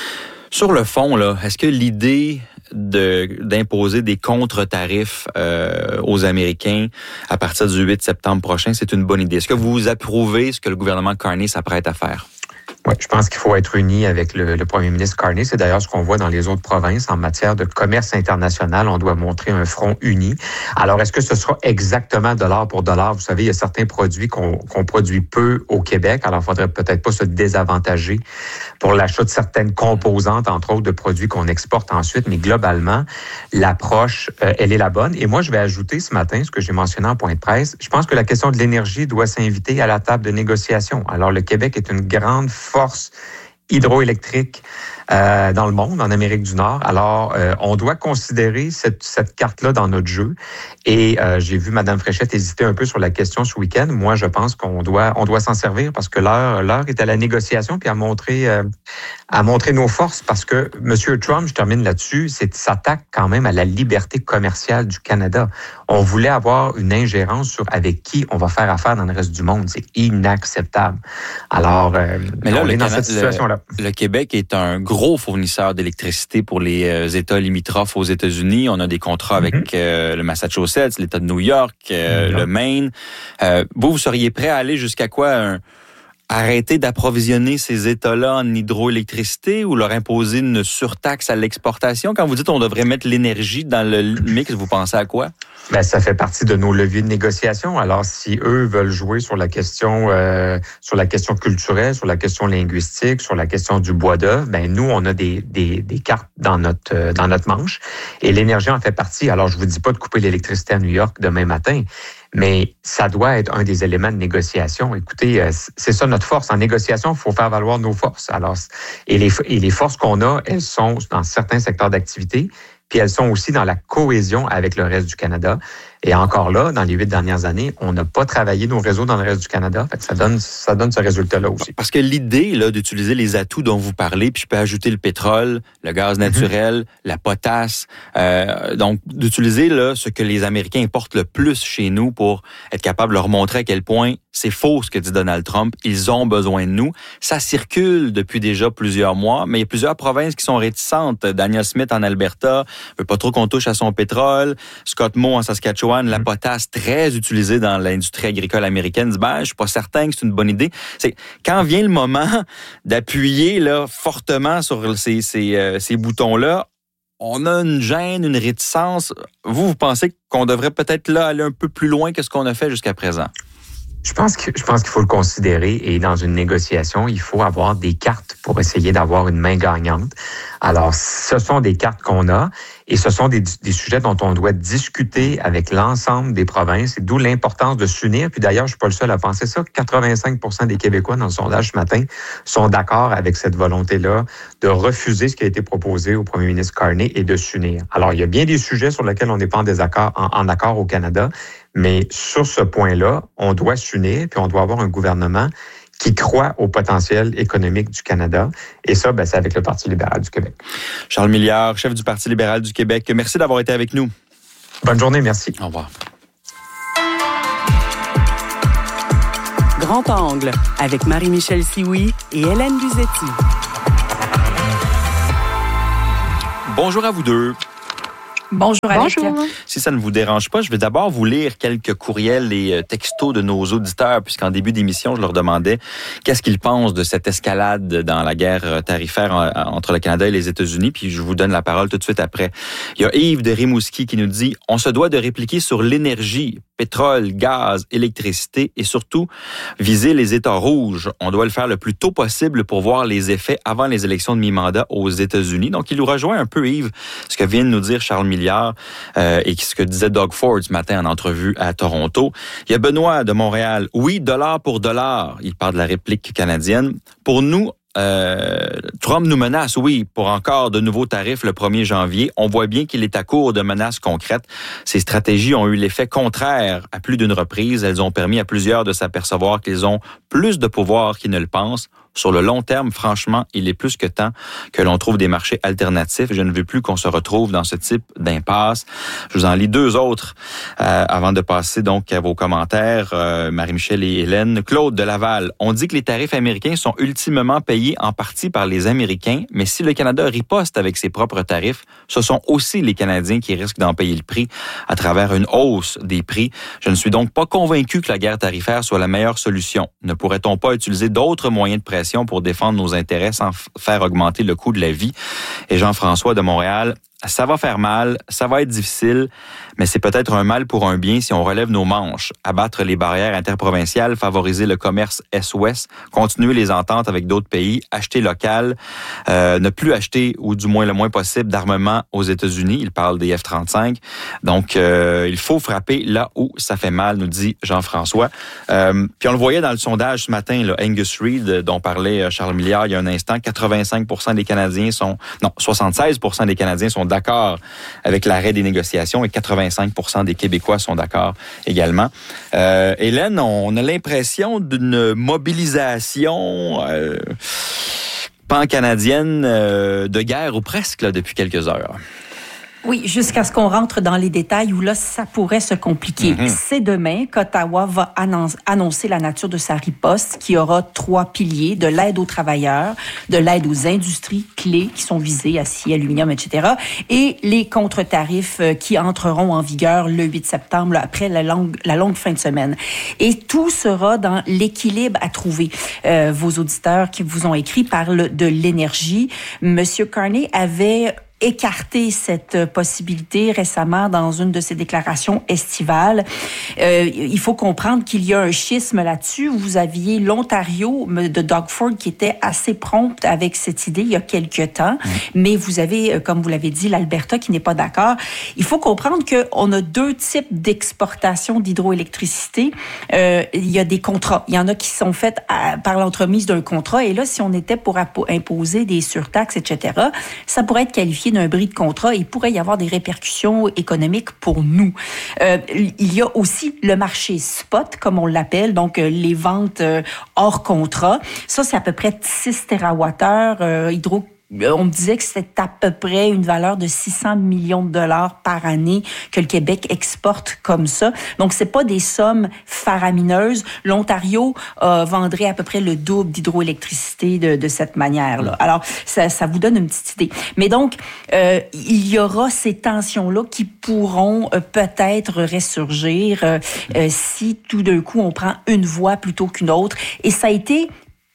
Sur le fond, là, est-ce que l'idée de, d'imposer des contre-tarifs euh, aux Américains à partir du huit septembre prochain, c'est une bonne idée? Est-ce que vous approuvez ce que le gouvernement Carney s'apprête à faire? Oui, je pense qu'il faut être uni avec le, le premier ministre Carney. C'est d'ailleurs ce qu'on voit dans les autres provinces. En matière de commerce international, on doit montrer un front uni. Alors, est-ce que ce sera exactement dollar pour dollar? Vous savez, il y a certains produits qu'on, qu'on produit peu au Québec. Alors, il faudrait peut-être pas se désavantager pour l'achat de certaines composantes, entre autres de produits qu'on exporte ensuite. Mais globalement, l'approche, euh, elle est la bonne. Et moi, je vais ajouter ce matin ce que j'ai mentionné en point de presse. Je pense que la question de l'énergie doit s'inviter à la table de négociation. Alors, le Québec est une grande force hydroélectrique euh, dans le monde, en Amérique du Nord. Alors, euh, on doit considérer cette, cette carte-là dans notre jeu. Et euh, j'ai vu Mme Fréchette hésiter un peu sur la question ce week-end. Moi, je pense qu'on doit on doit s'en servir parce que l'heure l'heure est à la négociation puis à montrer euh, à montrer nos forces parce que M. Trump, je termine là-dessus, c'est s'attaque quand même à la liberté commerciale du Canada. On voulait avoir une ingérence sur avec qui on va faire affaire dans le reste du monde. C'est inacceptable. Alors, euh, Mais là, on le est dans Canada, cette situation-là. Le, le Québec est un gros fournisseur d'électricité pour les euh, États limitrophes aux États-Unis. On a des contrats avec mm-hmm. euh, le Massachusetts, l'État de New York, euh, mm-hmm. le Maine. Euh, vous, vous seriez prêt à aller jusqu'à quoi? Un, arrêter d'approvisionner ces États-là en hydroélectricité ou leur imposer une surtaxe à l'exportation? Quand vous dites on devrait mettre l'énergie dans le mix, vous pensez à quoi? Ben, ça fait partie de nos leviers de négociation. Alors, si eux veulent jouer sur la question, euh, sur la question culturelle, sur la question linguistique, sur la question du bois d'œuvre, ben nous, on a des, des, des cartes dans notre euh, dans notre manche et l'énergie en fait partie. Alors, je vous dis pas de couper l'électricité à New York demain matin, mais ça doit être un des éléments de négociation. Écoutez, euh, c'est ça notre force. En négociation, il faut faire valoir nos forces. Alors, et les et les forces qu'on a, elles sont dans certains secteurs d'activité. Puis elles sont aussi dans la cohésion avec le reste du Canada. Et encore là, dans les huit dernières années, on n'a pas travaillé nos réseaux dans le reste du Canada. Fait que ça donne, ça donne ce résultat-là aussi. Parce que l'idée là d'utiliser les atouts dont vous parlez, puis je peux ajouter le pétrole, le gaz naturel, mm-hmm. la potasse, euh, donc d'utiliser là ce que les Américains importent le plus chez nous pour être capable de leur montrer à quel point c'est faux ce que dit Donald Trump. Ils ont besoin de nous. Ça circule depuis déjà plusieurs mois, mais il y a plusieurs provinces qui sont réticentes. Daniel Smith en Alberta veut pas trop qu'on touche à son pétrole. Scott Moe en Saskatchewan, la potasse très utilisée dans l'industrie agricole américaine, dit ben, je suis pas certain que c'est une bonne idée. C'est quand vient le moment d'appuyer là fortement sur ces ces, euh, ces boutons-là, on a une gêne, une réticence. Vous, vous pensez qu'on devrait peut-être là aller un peu plus loin que ce qu'on a fait jusqu'à présent? Je pense que je pense qu'il faut le considérer et dans une négociation, il faut avoir des cartes pour essayer d'avoir une main gagnante. Alors, ce sont des cartes qu'on a et ce sont des, des sujets dont on doit discuter avec l'ensemble des provinces, et d'où l'importance de s'unir. Puis d'ailleurs, je suis pas le seul à penser ça. quatre-vingt-cinq pour cent des Québécois dans le sondage ce matin sont d'accord avec cette volonté-là de refuser ce qui a été proposé au premier ministre Carney et de s'unir. Alors, il y a bien des sujets sur lesquels on n'est pas en désaccord, en, en accord au Canada, mais sur ce point-là, on doit s'unir, puis on doit avoir un gouvernement qui croit au potentiel économique du Canada. Et ça, ben, c'est avec le Parti libéral du Québec. Charles Milliard, chef du Parti libéral du Québec, merci d'avoir été avec nous. Bonne journée, merci. Au revoir. Grand Angle, avec Marie-Michel Sioui et Hélène Luzetti. Bonjour à vous deux. Bonjour, Alex. Bonjour. Si ça ne vous dérange pas, je vais d'abord vous lire quelques courriels et textos de nos auditeurs, puisqu'en début d'émission, je leur demandais qu'est-ce qu'ils pensent de cette escalade dans la guerre tarifaire entre le Canada et les États-Unis, puis je vous donne la parole tout de suite après. Il y a Yves de Rimouski qui nous dit « On se doit de répliquer sur l'énergie, pétrole, gaz, électricité et surtout viser les États rouges. On doit le faire le plus tôt possible pour voir les effets avant les élections de mi-mandat aux États-Unis. » Donc, il nous rejoint un peu, Yves, ce que vient de nous dire Charles Milliard euh, et ce que disait Doug Ford ce matin en entrevue à Toronto. Il y a Benoît de Montréal. Oui, dollar pour dollar. Il parle de la réplique canadienne. Pour nous, Euh, Trump nous menace, oui, pour encore de nouveaux tarifs le premier janvier. On voit bien qu'il est à court de menaces concrètes. Ces stratégies ont eu l'effet contraire à plus d'une reprise. Elles ont permis à plusieurs de s'apercevoir qu'ils ont plus de pouvoir qu'ils ne le pensent. Sur le long terme, franchement, il est plus que temps que l'on trouve des marchés alternatifs. Je ne veux plus qu'on se retrouve dans ce type d'impasse. Je vous en lis deux autres euh, avant de passer donc à vos commentaires. Euh, Marie-Michel et Hélène. Claude de Laval. On dit que les tarifs américains sont ultimement payés en partie par les Américains, mais si le Canada riposte avec ses propres tarifs, ce sont aussi les Canadiens qui risquent d'en payer le prix à travers une hausse des prix. Je ne suis donc pas convaincu que la guerre tarifaire soit la meilleure solution. Ne pourrait-on pas utiliser d'autres moyens de pression pour défendre nos intérêts sans f- faire augmenter le coût de la vie? Et Jean-François de Montréal, ça va faire mal, ça va être difficile, mais c'est peut-être un mal pour un bien si on relève nos manches, abattre les barrières interprovinciales, favoriser le commerce Est-Ouest, continuer les ententes avec d'autres pays, acheter local, euh, ne plus acheter, ou du moins le moins possible, d'armement aux États-Unis. Il parle des F trente-cinq. Donc, euh, il faut frapper là où ça fait mal, nous dit Jean-François. Euh, puis on le voyait dans le sondage ce matin, là, Angus Reid, dont parlait Charles Milliard il y a un instant, quatre-vingt-cinq pour cent des Canadiens sont... Non, soixante-seize pour cent des Canadiens sont d'accord avec l'arrêt des négociations et quatre-vingt-cinq pour cent des Québécois sont d'accord également. Euh, Hélène, on a l'impression d'une mobilisation euh, pan-canadienne euh, de guerre ou presque là, depuis quelques heures. Oui, jusqu'à ce qu'on rentre dans les détails où là, ça pourrait se compliquer. Mm-hmm. C'est demain qu'Ottawa va annoncer, annoncer la nature de sa riposte, qui aura trois piliers: de l'aide aux travailleurs, de l'aide aux industries clés qui sont visées, acier, aluminium, et cetera, et les contre-tarifs qui entreront en vigueur le huit septembre, là, après la longue, la longue fin de semaine. Et tout sera dans l'équilibre à trouver. Euh, vos auditeurs qui vous ont écrit parlent de l'énergie. Monsieur Carney avait écarté cette possibilité récemment dans une de ses déclarations estivales. Euh, il faut comprendre qu'il y a un schisme là-dessus. Vous aviez l'Ontario de Doug Ford qui était assez prompte avec cette idée il y a quelques temps, mmh. mais vous avez, comme vous l'avez dit, l'Alberta qui n'est pas d'accord. Il faut comprendre qu'on a deux types d'exportation d'hydroélectricité. Euh, il y a des contrats. Il y en a qui sont faits à, par l'entremise d'un contrat, et là, si on était pour imposer des surtaxes, et cetera, ça pourrait être qualifié d'un bris de contrat et il pourrait y avoir des répercussions économiques pour nous. Euh, il y a aussi le marché spot, comme on l'appelle, donc euh, les ventes euh, hors contrat. Ça, c'est à peu près six térawattheures euh, hydro. On me disait que c'était à peu près une valeur de six cents millions de dollars par année que le Québec exporte comme ça. Donc, c'est pas des sommes faramineuses. L'Ontario euh, vendrait à peu près le double d'hydroélectricité de, de cette manière-là. Alors, ça, ça vous donne une petite idée. Mais donc, euh, il y aura ces tensions-là qui pourront euh, peut-être ressurgir euh, euh, si tout d'un coup, on prend une voie plutôt qu'une autre. Et ça a été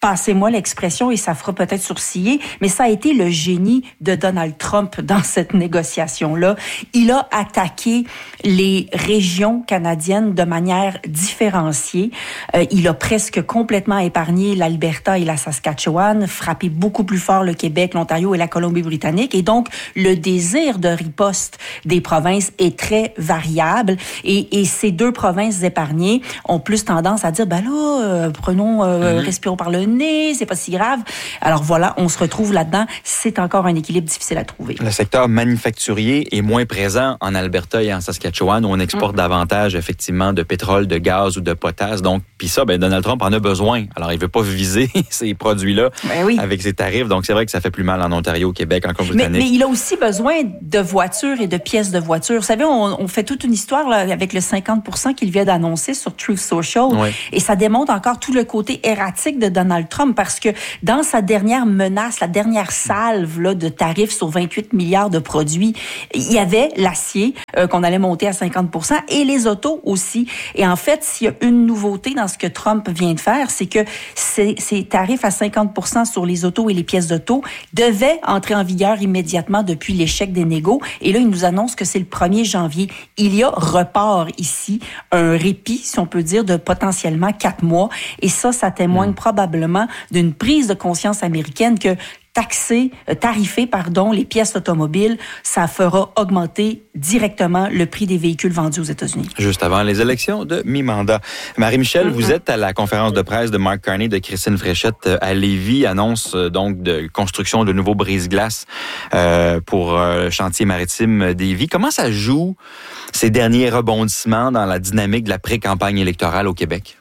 passez-moi l'expression et ça fera peut-être sourciller, mais ça a été le génie de Donald Trump dans cette négociation-là. Il a attaqué les régions canadiennes de manière différenciée. Euh, il a presque complètement épargné l'Alberta et la Saskatchewan, frappé beaucoup plus fort le Québec, l'Ontario et la Colombie-Britannique. Et donc, le désir de riposte des provinces est très variable. Et, et ces deux provinces épargnées ont plus tendance à dire, ben là, euh, prenons, euh, mmh. respirons par le nez, c'est pas si grave. Alors voilà, on se retrouve là-dedans. C'est encore un équilibre difficile à trouver. Le secteur manufacturier est moins présent en Alberta et en Saskatchewan, où on exporte mmh. davantage, effectivement, de pétrole, de gaz ou de potasse. Donc, puis ça, ben, Donald Trump en a besoin. Alors, il veut pas viser ces produits-là ben oui. avec ses tarifs. Donc, c'est vrai que ça fait plus mal en Ontario, au Québec, en Colombie-Britannique. Mais, mais il a aussi besoin de voitures et de pièces de voitures. Vous savez, on, on fait toute une histoire là, avec le cinquante pour cent qu'il vient d'annoncer sur Truth Social. Oui. Et ça démontre encore tout le côté erratique de Donald Trump parce que dans sa dernière menace, la dernière salve là, de tarifs sur vingt-huit milliards de produits, il y avait l'acier euh, qu'on allait monter à cinquante pour cent et les autos aussi. Et en fait, s'il y a une nouveauté dans ce que Trump vient de faire, c'est que ces, ces tarifs à cinquante pour cent sur les autos et les pièces d'auto devaient entrer en vigueur immédiatement depuis l'échec des négos. Et là, il nous annonce que c'est le premier janvier. Il y a report ici, un répit, si on peut dire, de potentiellement quatre mois. Et ça, ça témoigne mmh. probablement d'une prise de conscience américaine que taxer, euh, tarifer, pardon, les pièces automobiles, ça fera augmenter directement le prix des véhicules vendus aux États-Unis. Juste avant les élections de mi-mandat. Marie-Michel, mm-hmm. vous êtes à la conférence de presse de Mark Carney de Christine Fréchette à Lévis, annonce euh, donc de construction de nouveaux brise-glaces euh, pour euh, le chantier maritime d'Évis. Comment ça joue ces derniers rebondissements dans la dynamique de la pré-campagne électorale au Québec?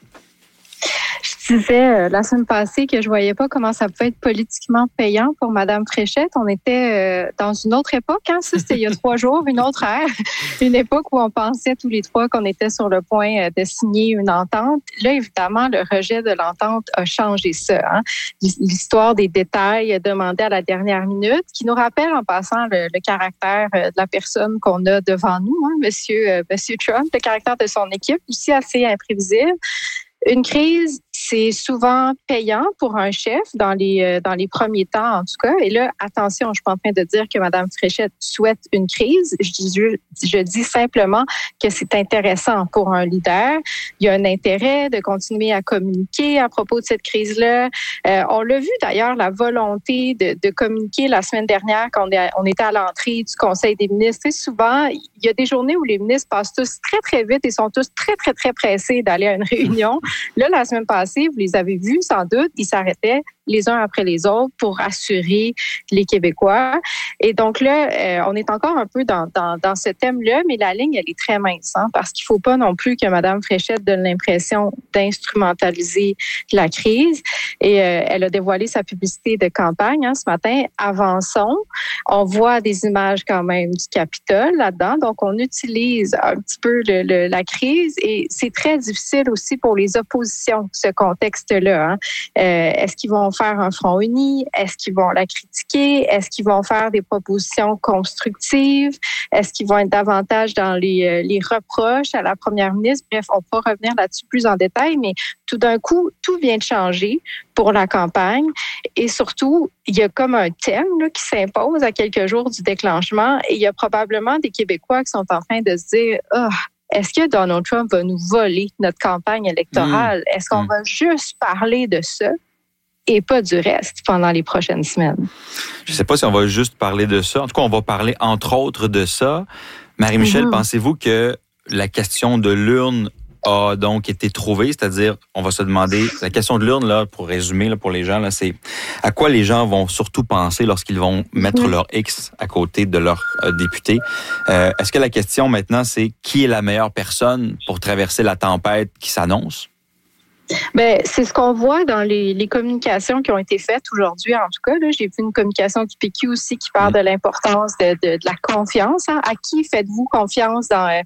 Je disais euh, la semaine passée que je voyais pas comment ça pouvait être politiquement payant pour Madame Fréchette. On était euh, dans une autre époque, hein. Ça, c'était il y a trois jours, une autre ère. Une époque où on pensait tous les trois qu'on était sur le point de signer une entente. Là, évidemment, le rejet de l'entente a changé ça. Hein. L'histoire des détails demandés à la dernière minute, qui nous rappelle en passant le, le caractère de la personne qu'on a devant nous, hein, Monsieur, euh, Monsieur Trump, le caractère de son équipe, aussi assez imprévisible. Une crise, c'est souvent payant pour un chef dans les euh, dans les premiers temps, en tout cas. Et là, attention, je suis pas en train de dire que Mme Fréchette souhaite une crise. Je dis, je, je dis simplement que c'est intéressant pour un leader. Il y a un intérêt de continuer à communiquer à propos de cette crise-là. Euh, on l'a vu d'ailleurs, la volonté de, de communiquer la semaine dernière quand on, est, on était à l'entrée du Conseil des ministres. Et souvent, il y a des journées où les ministres passent tous très, très vite et sont tous très, très, très pressés d'aller à une réunion. Là, la semaine passée, vous les avez vus sans doute, ils s'arrêtaient les uns après les autres pour rassurer les Québécois. Et donc là, euh, on est encore un peu dans, dans, dans ce thème-là, mais la ligne, elle est très mince, hein, parce qu'il faut pas non plus que Mme Fréchette donne l'impression d'instrumentaliser la crise. Et euh, elle a dévoilé sa publicité de campagne hein, ce matin. Avançons. On voit des images quand même du Capitole là-dedans. Donc, on utilise un petit peu le, le, la crise et c'est très difficile aussi pour les oppositions, ce contexte-là. Hein. Euh, est-ce qu'ils vont faire un front uni? Est-ce qu'ils vont la critiquer? Est-ce qu'ils vont faire des propositions constructives? Est-ce qu'ils vont être davantage dans les, les reproches à la première ministre? Bref, on pourra revenir là-dessus plus en détail, mais tout d'un coup, tout vient de changer pour la campagne. Et surtout, il y a comme un thème là, qui s'impose à quelques jours du déclenchement et il y a probablement des Québécois qui sont en train de se dire oh, est-ce que Donald Trump va nous voler notre campagne électorale? Mmh. Est-ce qu'on mmh. va juste parler de ça? Et pas du reste pendant les prochaines semaines. Je ne sais pas si on va juste parler de ça. En tout cas, on va parler entre autres de ça. Marie-Michel, mm-hmm. pensez-vous que la question de l'urne a donc été trouvée? C'est-à-dire, on va se demander, la question de l'urne, là, pour résumer là, pour les gens, là, c'est à quoi les gens vont surtout penser lorsqu'ils vont mettre mm-hmm. leur X à côté de leur euh, député. Euh, est-ce que la question maintenant, c'est qui est la meilleure personne pour traverser la tempête qui s'annonce? Ben, c'est ce qu'on voit dans les, les communications qui ont été faites aujourd'hui. En tout cas, là, j'ai vu une communication du P Q aussi qui parle de l'importance de, de, de la confiance. Hein. À qui faites-vous confiance dans,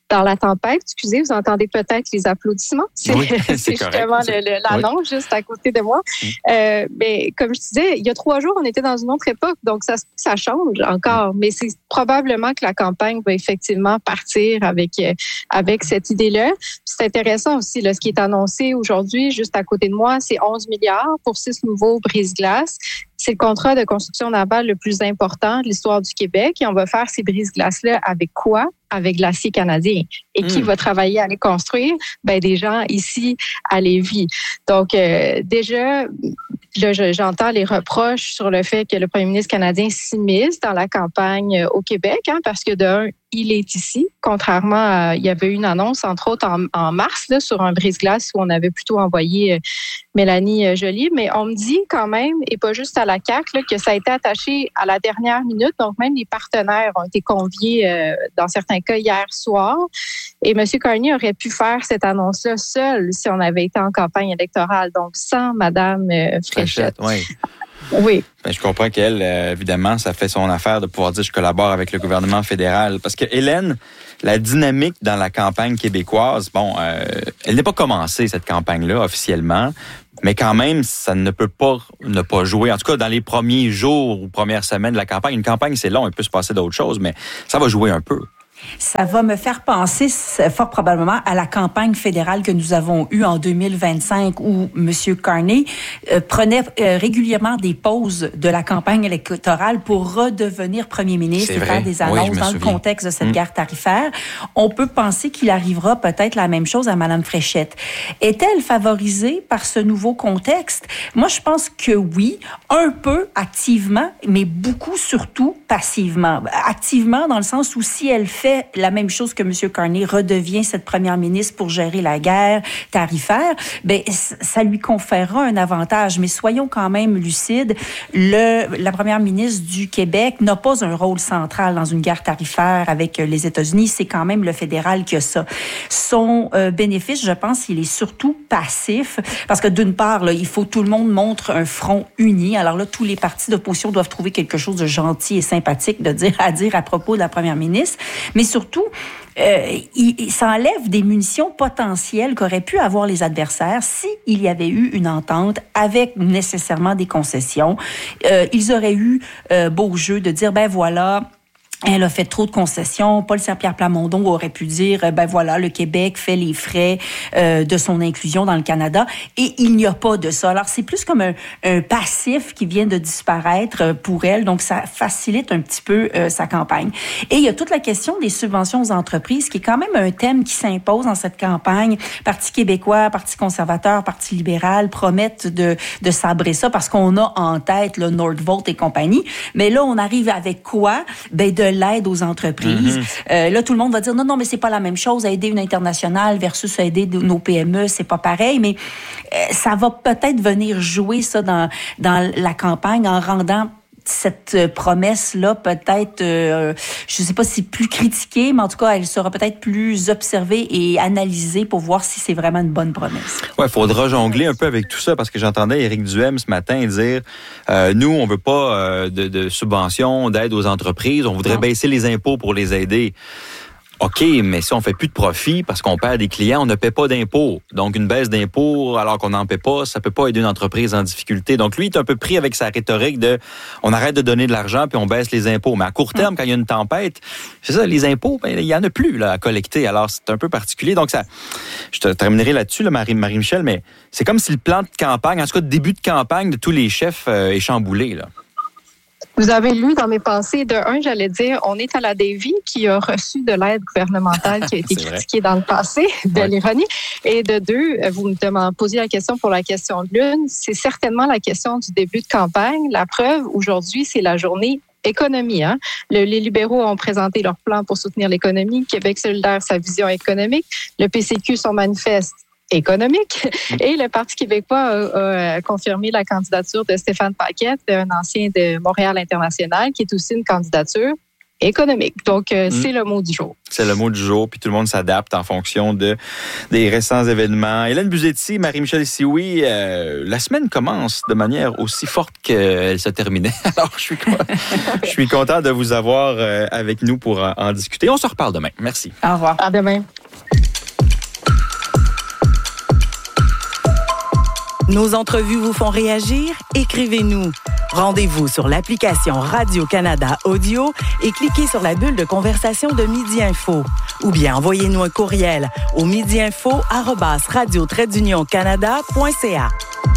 dans la tempête. Excusez, vous entendez peut-être les applaudissements. C'est, oui, c'est, c'est justement le, le, l'annonce oui. juste à côté de moi. Mm. Euh, mais comme je disais, il y a trois jours, on était dans une autre époque, donc ça, ça change encore. Mais c'est probablement que la campagne va effectivement partir avec avec cette idée-là. Puis c'est intéressant aussi, là, ce qui est annoncé aujourd'hui, juste à côté de moi, c'est onze milliards pour six nouveaux brise-glaces. C'est le contrat de construction navale le plus important de l'histoire du Québec. Et on va faire ces brise-glaces-là avec quoi? Avec l'acier canadien. Et mmh. qui va travailler à les construire? Ben, des gens ici à Lévis. Donc, euh, déjà, là, je, j'entends les reproches sur le fait que le premier ministre canadien s'immisce dans la campagne au Québec, hein, parce que d'un, il est ici, contrairement à, il y avait eu une annonce, entre autres, en, en mars, là, sur un brise-glace où on avait plutôt envoyé euh, Mélanie euh, Joly, mais on me dit quand même, et pas juste à la C A Q, là, que ça a été attaché à la dernière minute, donc même les partenaires ont été conviés, euh, dans certains cas, hier soir, et M. Carney aurait pu faire cette annonce-là seul si on avait été en campagne électorale, donc sans Mme euh, Fréchette. Oui. Oui. Ben, je comprends qu'elle, euh, évidemment, ça fait son affaire de pouvoir dire je collabore avec le gouvernement fédéral. Parce que Hélène, la dynamique dans la campagne québécoise, bon, euh, elle n'est pas commencée, cette campagne-là, officiellement. Mais quand même, ça ne peut pas ne pas jouer. En tout cas, dans les premiers jours ou premières semaines de la campagne, une campagne, c'est long, il peut se passer d'autres choses, mais ça va jouer un peu. Ça va me faire penser fort probablement à la campagne fédérale que nous avons eue en deux mille vingt-cinq où M. Carney euh, prenait euh, régulièrement des pauses de la campagne électorale pour redevenir premier ministre C'est et vrai. faire des annonces oui, dans souviens. le contexte de cette mmh. guerre tarifaire. On peut penser qu'il arrivera peut-être la même chose à Mme Fréchette. Est-elle favorisée par ce nouveau contexte? Moi, je pense que oui, un peu activement, mais beaucoup surtout passivement. Activement dans le sens où si elle fait la même chose que M. Carney redevient cette première ministre pour gérer la guerre tarifaire, ben ça lui conférera un avantage. Mais soyons quand même lucides, le, la première ministre du Québec n'a pas un rôle central dans une guerre tarifaire avec les États-Unis. C'est quand même le fédéral qui a ça. Son euh, bénéfice, je pense, il est surtout passif parce que d'une part, là, il faut que tout le monde montre un front uni. Alors là, tous les partis d'opposition doivent trouver quelque chose de gentil et sympathique de dire, à dire à propos de la première ministre. Mais surtout, euh, il, il s'enlève des munitions potentielles qu'auraient pu avoir les adversaires s'il y avait eu une entente avec nécessairement des concessions. Euh, ils auraient eu euh, beau jeu de dire, ben voilà, elle a fait trop de concessions. Paul Saint-Pierre Plamondon aurait pu dire, ben voilà, le Québec fait les frais euh, de son inclusion dans le Canada. Et il n'y a pas de ça. Alors, c'est plus comme un, un passif qui vient de disparaître pour elle. Donc, ça facilite un petit peu euh, sa campagne. Et il y a toute la question des subventions aux entreprises, qui est quand même un thème qui s'impose dans cette campagne. Parti québécois, Parti conservateur, Parti libéral promettent de, de sabrer ça parce qu'on a en tête le Nordvolt et compagnie. Mais là, on arrive avec quoi? Ben, de l'aide aux entreprises. Mm-hmm. Euh, là, tout le monde va dire non, non, mais c'est pas la même chose. Aider une internationale versus aider nos P M E, c'est pas pareil. Mais euh, ça va peut-être venir jouer ça dans dans la campagne en rendant cette promesse-là peut-être, euh, je ne sais pas si plus critiquée, mais en tout cas, elle sera peut-être plus observée et analysée pour voir si c'est vraiment une bonne promesse. Ouais, il faudra jongler un peu avec tout ça parce que j'entendais Éric Duhem ce matin dire euh, nous, on veut pas euh, de, de subventions, d'aide aux entreprises, on voudrait non. baisser les impôts pour les aider. OK, mais si on fait plus de profit parce qu'on perd des clients, on ne paie pas d'impôts. Donc, une baisse d'impôts alors qu'on n'en paie pas, ça peut pas aider une entreprise en difficulté. Donc, lui, il est un peu pris avec sa rhétorique de on arrête de donner de l'argent puis on baisse les impôts. Mais à court terme, quand il y a une tempête, c'est ça, les impôts, ben, il y en a plus là, à collecter. Alors, c'est un peu particulier. Donc, ça, je te terminerai là-dessus, là, Marie, Marie-Michel, mais c'est comme si le plan de campagne, en tout cas, de début de campagne de tous les chefs euh, est chamboulé, là. Vous avez lu dans mes pensées, de un, j'allais dire, on est à la Davy qui a reçu de l'aide gouvernementale qui a été critiquée dans le passé, de ouais. l'ironie. Et de deux, vous me posiez la question pour la question de l'une, c'est certainement la question du début de campagne. La preuve, aujourd'hui, c'est la journée économie. Hein? Le, les libéraux ont présenté leur plan pour soutenir l'économie. Québec solidaire, sa vision économique. Le P C Q, son manifeste économique. Et le Parti québécois a, a confirmé la candidature de Stéphane Paquette, un ancien de Montréal International, qui est aussi une candidature économique. Donc, euh, Mm. c'est le mot du jour. C'est le mot du jour, puis tout le monde s'adapte en fonction de, des récents événements. Hélène Buzetti, Marie-Michel Sioui, euh, la semaine commence de manière aussi forte qu'elle se terminait. Alors, je suis, je suis content de vous avoir euh, avec nous pour en, en discuter. On se reparle demain. Merci. Au revoir. À demain. Nos entrevues vous font réagir? Écrivez-nous. Rendez-vous sur l'application Radio-Canada Audio et cliquez sur la bulle de conversation de Midi Info. Ou bien envoyez-nous un courriel au midiinfo arobase radio trait d'union canada point c a.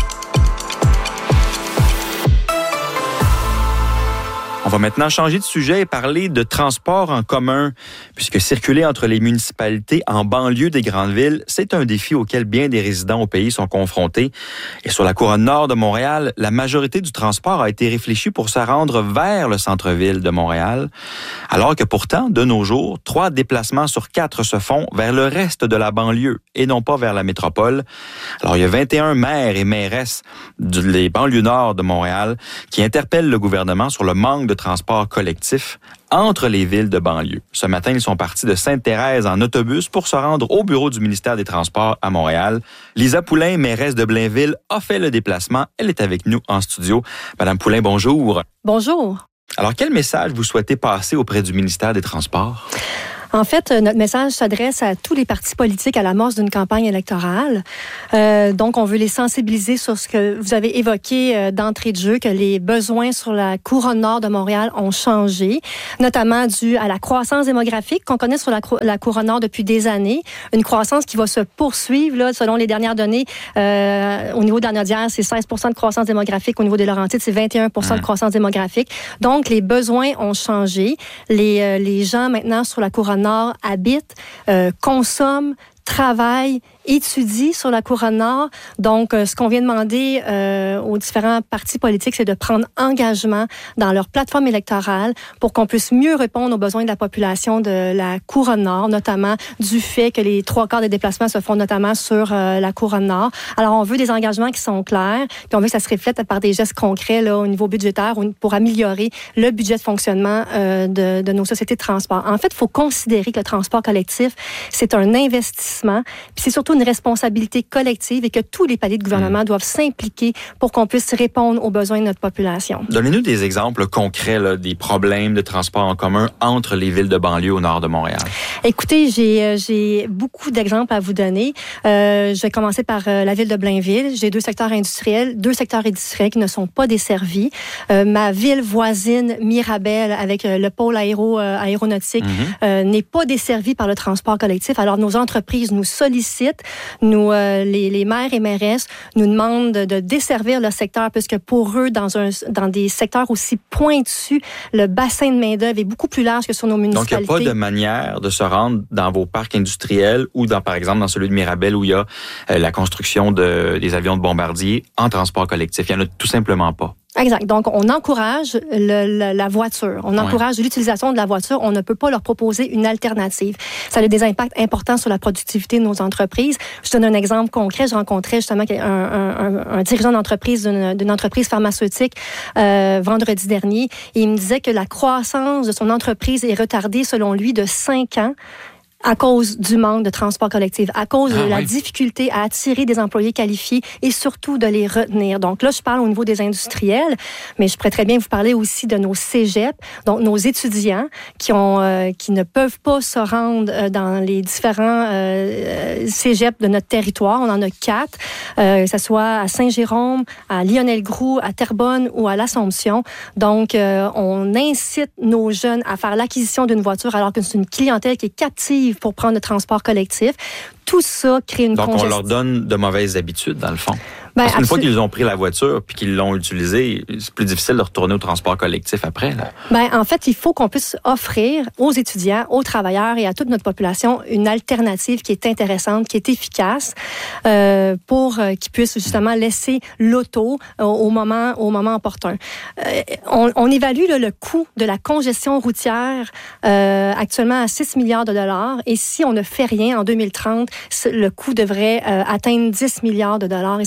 On va maintenant changer de sujet et parler de transport en commun, puisque circuler entre les municipalités en banlieue des grandes villes, c'est un défi auquel bien des résidents au pays sont confrontés. Et sur la couronne nord de Montréal, la majorité du transport a été réfléchie pour se rendre vers le centre-ville de Montréal, alors que pourtant, de nos jours, trois déplacements sur quatre se font vers le reste de la banlieue et non pas vers la métropole. Alors, il y a vingt et un maires et mairesses des banlieues nord de Montréal qui interpellent le gouvernement sur le manque de transport collectif entre les villes de banlieue. Ce matin, ils sont partis de Sainte-Thérèse en autobus pour se rendre au bureau du ministère des Transports à Montréal. Lisa Poulain, mairesse de Blainville, a fait le déplacement. Elle est avec nous en studio. Madame Poulain, bonjour. Bonjour. Alors, quel message vous souhaitez passer auprès du ministère des Transports? En fait, notre message s'adresse à tous les partis politiques à l'amorce d'une campagne électorale. Euh, donc, on veut les sensibiliser sur ce que vous avez évoqué euh, d'entrée de jeu, que les besoins sur la couronne nord de Montréal ont changé, notamment dû à la croissance démographique qu'on connaît sur la, la couronne nord depuis des années. Une croissance qui va se poursuivre, là, selon les dernières données. Euh, au niveau d'Arnaudière, c'est seize pour cent de croissance démographique. Au niveau des Laurentides, c'est vingt et un pour cent de croissance démographique. Donc, les besoins ont changé. Les, euh, les gens, maintenant, sur la couronne nord habitent, euh, consomment, travaillent, étudient sur la couronne nord. Donc, euh, ce qu'on vient demander euh, aux différents partis politiques, c'est de prendre engagement dans leur plateforme électorale pour qu'on puisse mieux répondre aux besoins de la population de la couronne nord, notamment du fait que les trois quarts des déplacements se font notamment sur euh, la couronne nord. Alors, on veut des engagements qui sont clairs, puis on veut que ça se reflète par des gestes concrets là, au niveau budgétaire pour améliorer le budget de fonctionnement euh, de, de nos sociétés de transport. En fait, il faut considérer que le transport collectif, c'est un investissement, puis c'est surtout une responsabilité collective et que tous les paliers de gouvernement mmh. doivent s'impliquer pour qu'on puisse répondre aux besoins de notre population. Donnez-nous des exemples concrets là, des problèmes de transport en commun entre les villes de banlieue au nord de Montréal. Écoutez, j'ai, j'ai beaucoup d'exemples à vous donner. Euh, je vais commencer par euh, la ville de Blainville. J'ai deux secteurs industriels, deux secteurs industriels qui ne sont pas desservis. Euh, ma ville voisine, Mirabel, avec euh, le pôle aéro, euh, aéronautique, mmh. euh, n'est pas desservie par le transport collectif. Alors, nos entreprises nous sollicitent. Nous, euh, les, les maires et mairesses nous demandent de, de desservir le secteur puisque pour eux, dans, un, dans des secteurs aussi pointus, le bassin de main-d'œuvre est beaucoup plus large que sur nos municipalités. Donc, il n'y a pas de manière de se rendre dans vos parcs industriels ou, dans, par exemple, dans celui de Mirabel où il y a euh, la construction de, des avions de bombardiers en transport collectif. Il n'y en a tout simplement pas. Exact. Donc, on encourage le, le, la voiture. On encourage ouais. l'utilisation de la voiture. On ne peut pas leur proposer une alternative. Ça a des impacts importants sur la productivité de nos entreprises. Je donne un exemple concret. Je rencontrais justement un, un, un, un dirigeant d'entreprise d'une, d'une entreprise pharmaceutique euh, vendredi dernier. Et il me disait que la croissance de son entreprise est retardée, selon lui, de cinq ans. À cause du manque de transport collectif, à cause ah, de la oui. difficulté à attirer des employés qualifiés et surtout de les retenir. Donc là, je parle au niveau des industriels, mais je pourrais très bien vous parler aussi de nos cégeps, donc nos étudiants qui ont, euh, qui ne peuvent pas se rendre euh, dans les différents euh, cégeps de notre territoire. On en a quatre, euh, que ce soit à Saint-Jérôme, à Lionel-Groux, à Terrebonne ou à l'Assomption. Donc, euh, on incite nos jeunes à faire l'acquisition d'une voiture alors que c'est une clientèle qui est captive pour prendre le transport collectif. Tout ça crée une Donc, congestion. on leur donne de mauvaises habitudes, dans le fond. Ben, Parce qu'une absolu- fois qu'ils ont pris la voiture puis qu'ils l'ont utilisée, c'est plus difficile de retourner au transport collectif après. Là. Ben, en fait, il faut qu'on puisse offrir aux étudiants, aux travailleurs et à toute notre population une alternative qui est intéressante, qui est efficace euh, pour euh, qu'ils puissent justement laisser l'auto euh, au moment au moment opportun. Euh, on, on évalue là, le coût de la congestion routière euh, actuellement à six milliards de dollars et si on ne fait rien en deux mille trente, le coût devrait euh, atteindre dix milliards de dollars et ça, ça a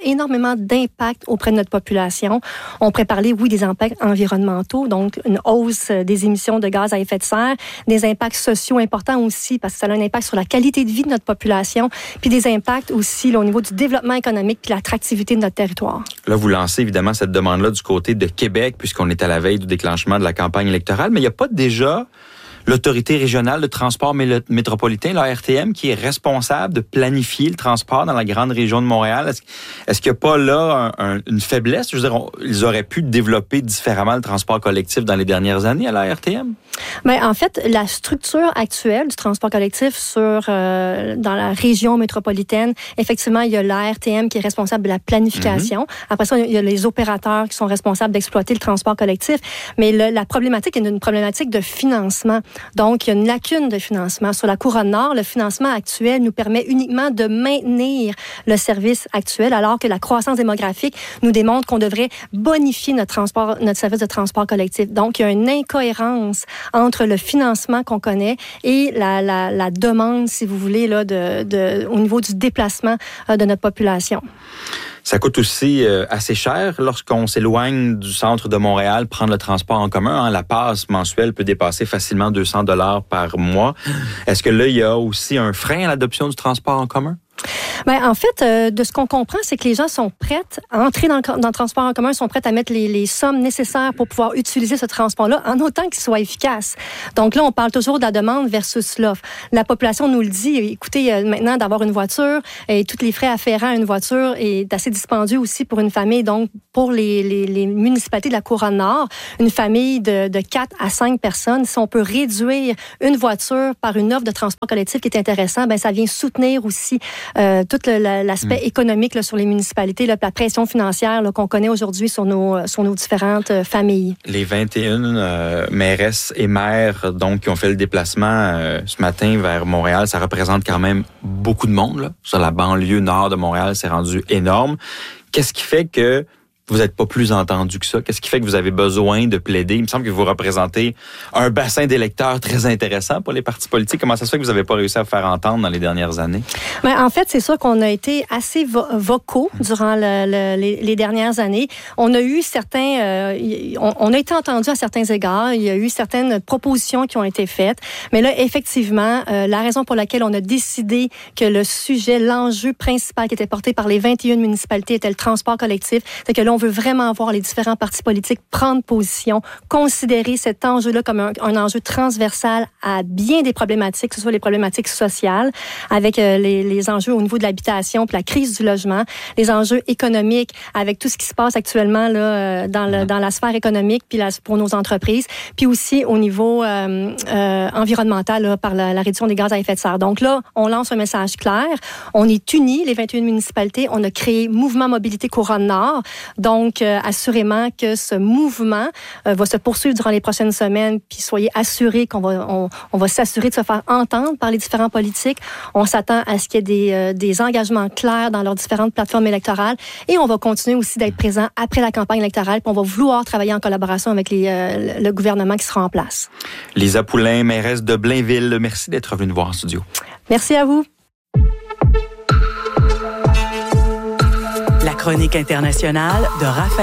énormément d'impact auprès de notre population. On pourrait parler, oui, des impacts environnementaux, donc une hausse des émissions de gaz à effet de serre, des impacts sociaux importants aussi, parce que ça a un impact sur la qualité de vie de notre population, puis des impacts aussi là, au niveau du développement économique puis l'attractivité de notre territoire. Là, vous lancez évidemment cette demande-là du côté de Québec, puisqu'on est à la veille du déclenchement de la campagne électorale, mais il n'y a pas déjà l'autorité régionale de transport métropolitain, la R T M, qui est responsable de planifier le transport dans la grande région de Montréal. Est-ce, est-ce qu'il n'y a pas là un, un, une faiblesse? Je veux dire, on, ils auraient pu développer différemment le transport collectif dans les dernières années à la R T M? Bien, en fait, la structure actuelle du transport collectif sur, euh, dans la région métropolitaine, effectivement, il y a la R T M qui est responsable de la planification. Mm-hmm. Après ça, il y a les opérateurs qui sont responsables d'exploiter le transport collectif. Mais le, la problématique est une problématique de financement. Donc, il y a une lacune de financement. Sur la Couronne Nord, le financement actuel nous permet uniquement de maintenir le service actuel, alors que la croissance démographique nous démontre qu'on devrait bonifier notre transport, notre service de transport collectif. Donc, il y a une incohérence entre le financement qu'on connaît et la, la, la demande, si vous voulez, là, de, de, au niveau du déplacement euh, de notre population. Ça coûte aussi euh, assez cher lorsqu'on s'éloigne du centre de Montréal, prendre le transport en commun. Hein, la passe mensuelle peut dépasser facilement deux cents dollars par mois. Est-ce que là, il y a aussi un frein à l'adoption du transport en commun? Bien, en fait, euh, de ce qu'on comprend, c'est que les gens sont prêts à entrer dans le, dans le transport en commun, sont prêts à mettre les, les sommes nécessaires pour pouvoir utiliser ce transport-là, en autant qu'il soit efficace. Donc là, on parle toujours de la demande versus l'offre. La population nous le dit. Écoutez, euh, maintenant, d'avoir une voiture et tous les frais afférents à une voiture est assez dispendieux aussi pour une famille. Donc, pour les, les, les municipalités de la Couronne Nord, une famille de, de quatre à cinq personnes, si on peut réduire une voiture par une offre de transport collectif qui est intéressant, ben ça vient soutenir aussi Euh, tout le, l'aspect mmh. économique là, sur les municipalités, là, la pression financière là, qu'on connaît aujourd'hui sur nos, sur nos différentes euh, familles. Les vingt et une euh, mairesses et maires donc, qui ont fait le déplacement euh, ce matin vers Montréal, ça représente quand même beaucoup de monde. Là. Sur la banlieue nord de Montréal, c'est rendu énorme. Qu'est-ce qui fait que vous n'êtes pas plus entendu que ça? Qu'est-ce qui fait que vous avez besoin de plaider? Il me semble que vous représentez un bassin d'électeurs très intéressant pour les partis politiques. Comment ça se fait que vous n'avez pas réussi à vous faire entendre dans les dernières années? Bien, en fait, c'est sûr qu'on a été assez vo- vocaux durant le, le, les, les dernières années. On a eu certains... Euh, on, on a été entendu à certains égards. Il y a eu certaines propositions qui ont été faites. Mais là, effectivement, euh, la raison pour laquelle on a décidé que le sujet, l'enjeu principal qui était porté par les vingt et une municipalités était le transport collectif, c'est que là, on veut vraiment voir les différents partis politiques prendre position, considérer cet enjeu-là comme un, un enjeu transversal à bien des problématiques, que ce soit les problématiques sociales, avec euh, les, les enjeux au niveau de l'habitation, puis la crise du logement, les enjeux économiques, avec tout ce qui se passe actuellement là, euh, dans, le, dans la sphère économique, puis la, pour nos entreprises, puis aussi au niveau euh, euh, environnemental, là, par la, la réduction des gaz à effet de serre. Donc là, on lance un message clair. On est unis, les vingt et une municipalités. On a créé Mouvement Mobilité Couronne Nord. Donc, euh, assurément que ce mouvement euh, va se poursuivre durant les prochaines semaines, puis soyez assurés qu'on va, on, on va s'assurer de se faire entendre par les différents politiques. On s'attend à ce qu'il y ait des, euh, des engagements clairs dans leurs différentes plateformes électorales et on va continuer aussi d'être présent après la campagne électorale, puis on va vouloir travailler en collaboration avec les, euh, le gouvernement qui sera en place. Lisa Poulain, mairesse de Blainville, merci d'être venue nous voir en studio. Merci à vous. La chronique internationale de Raphaël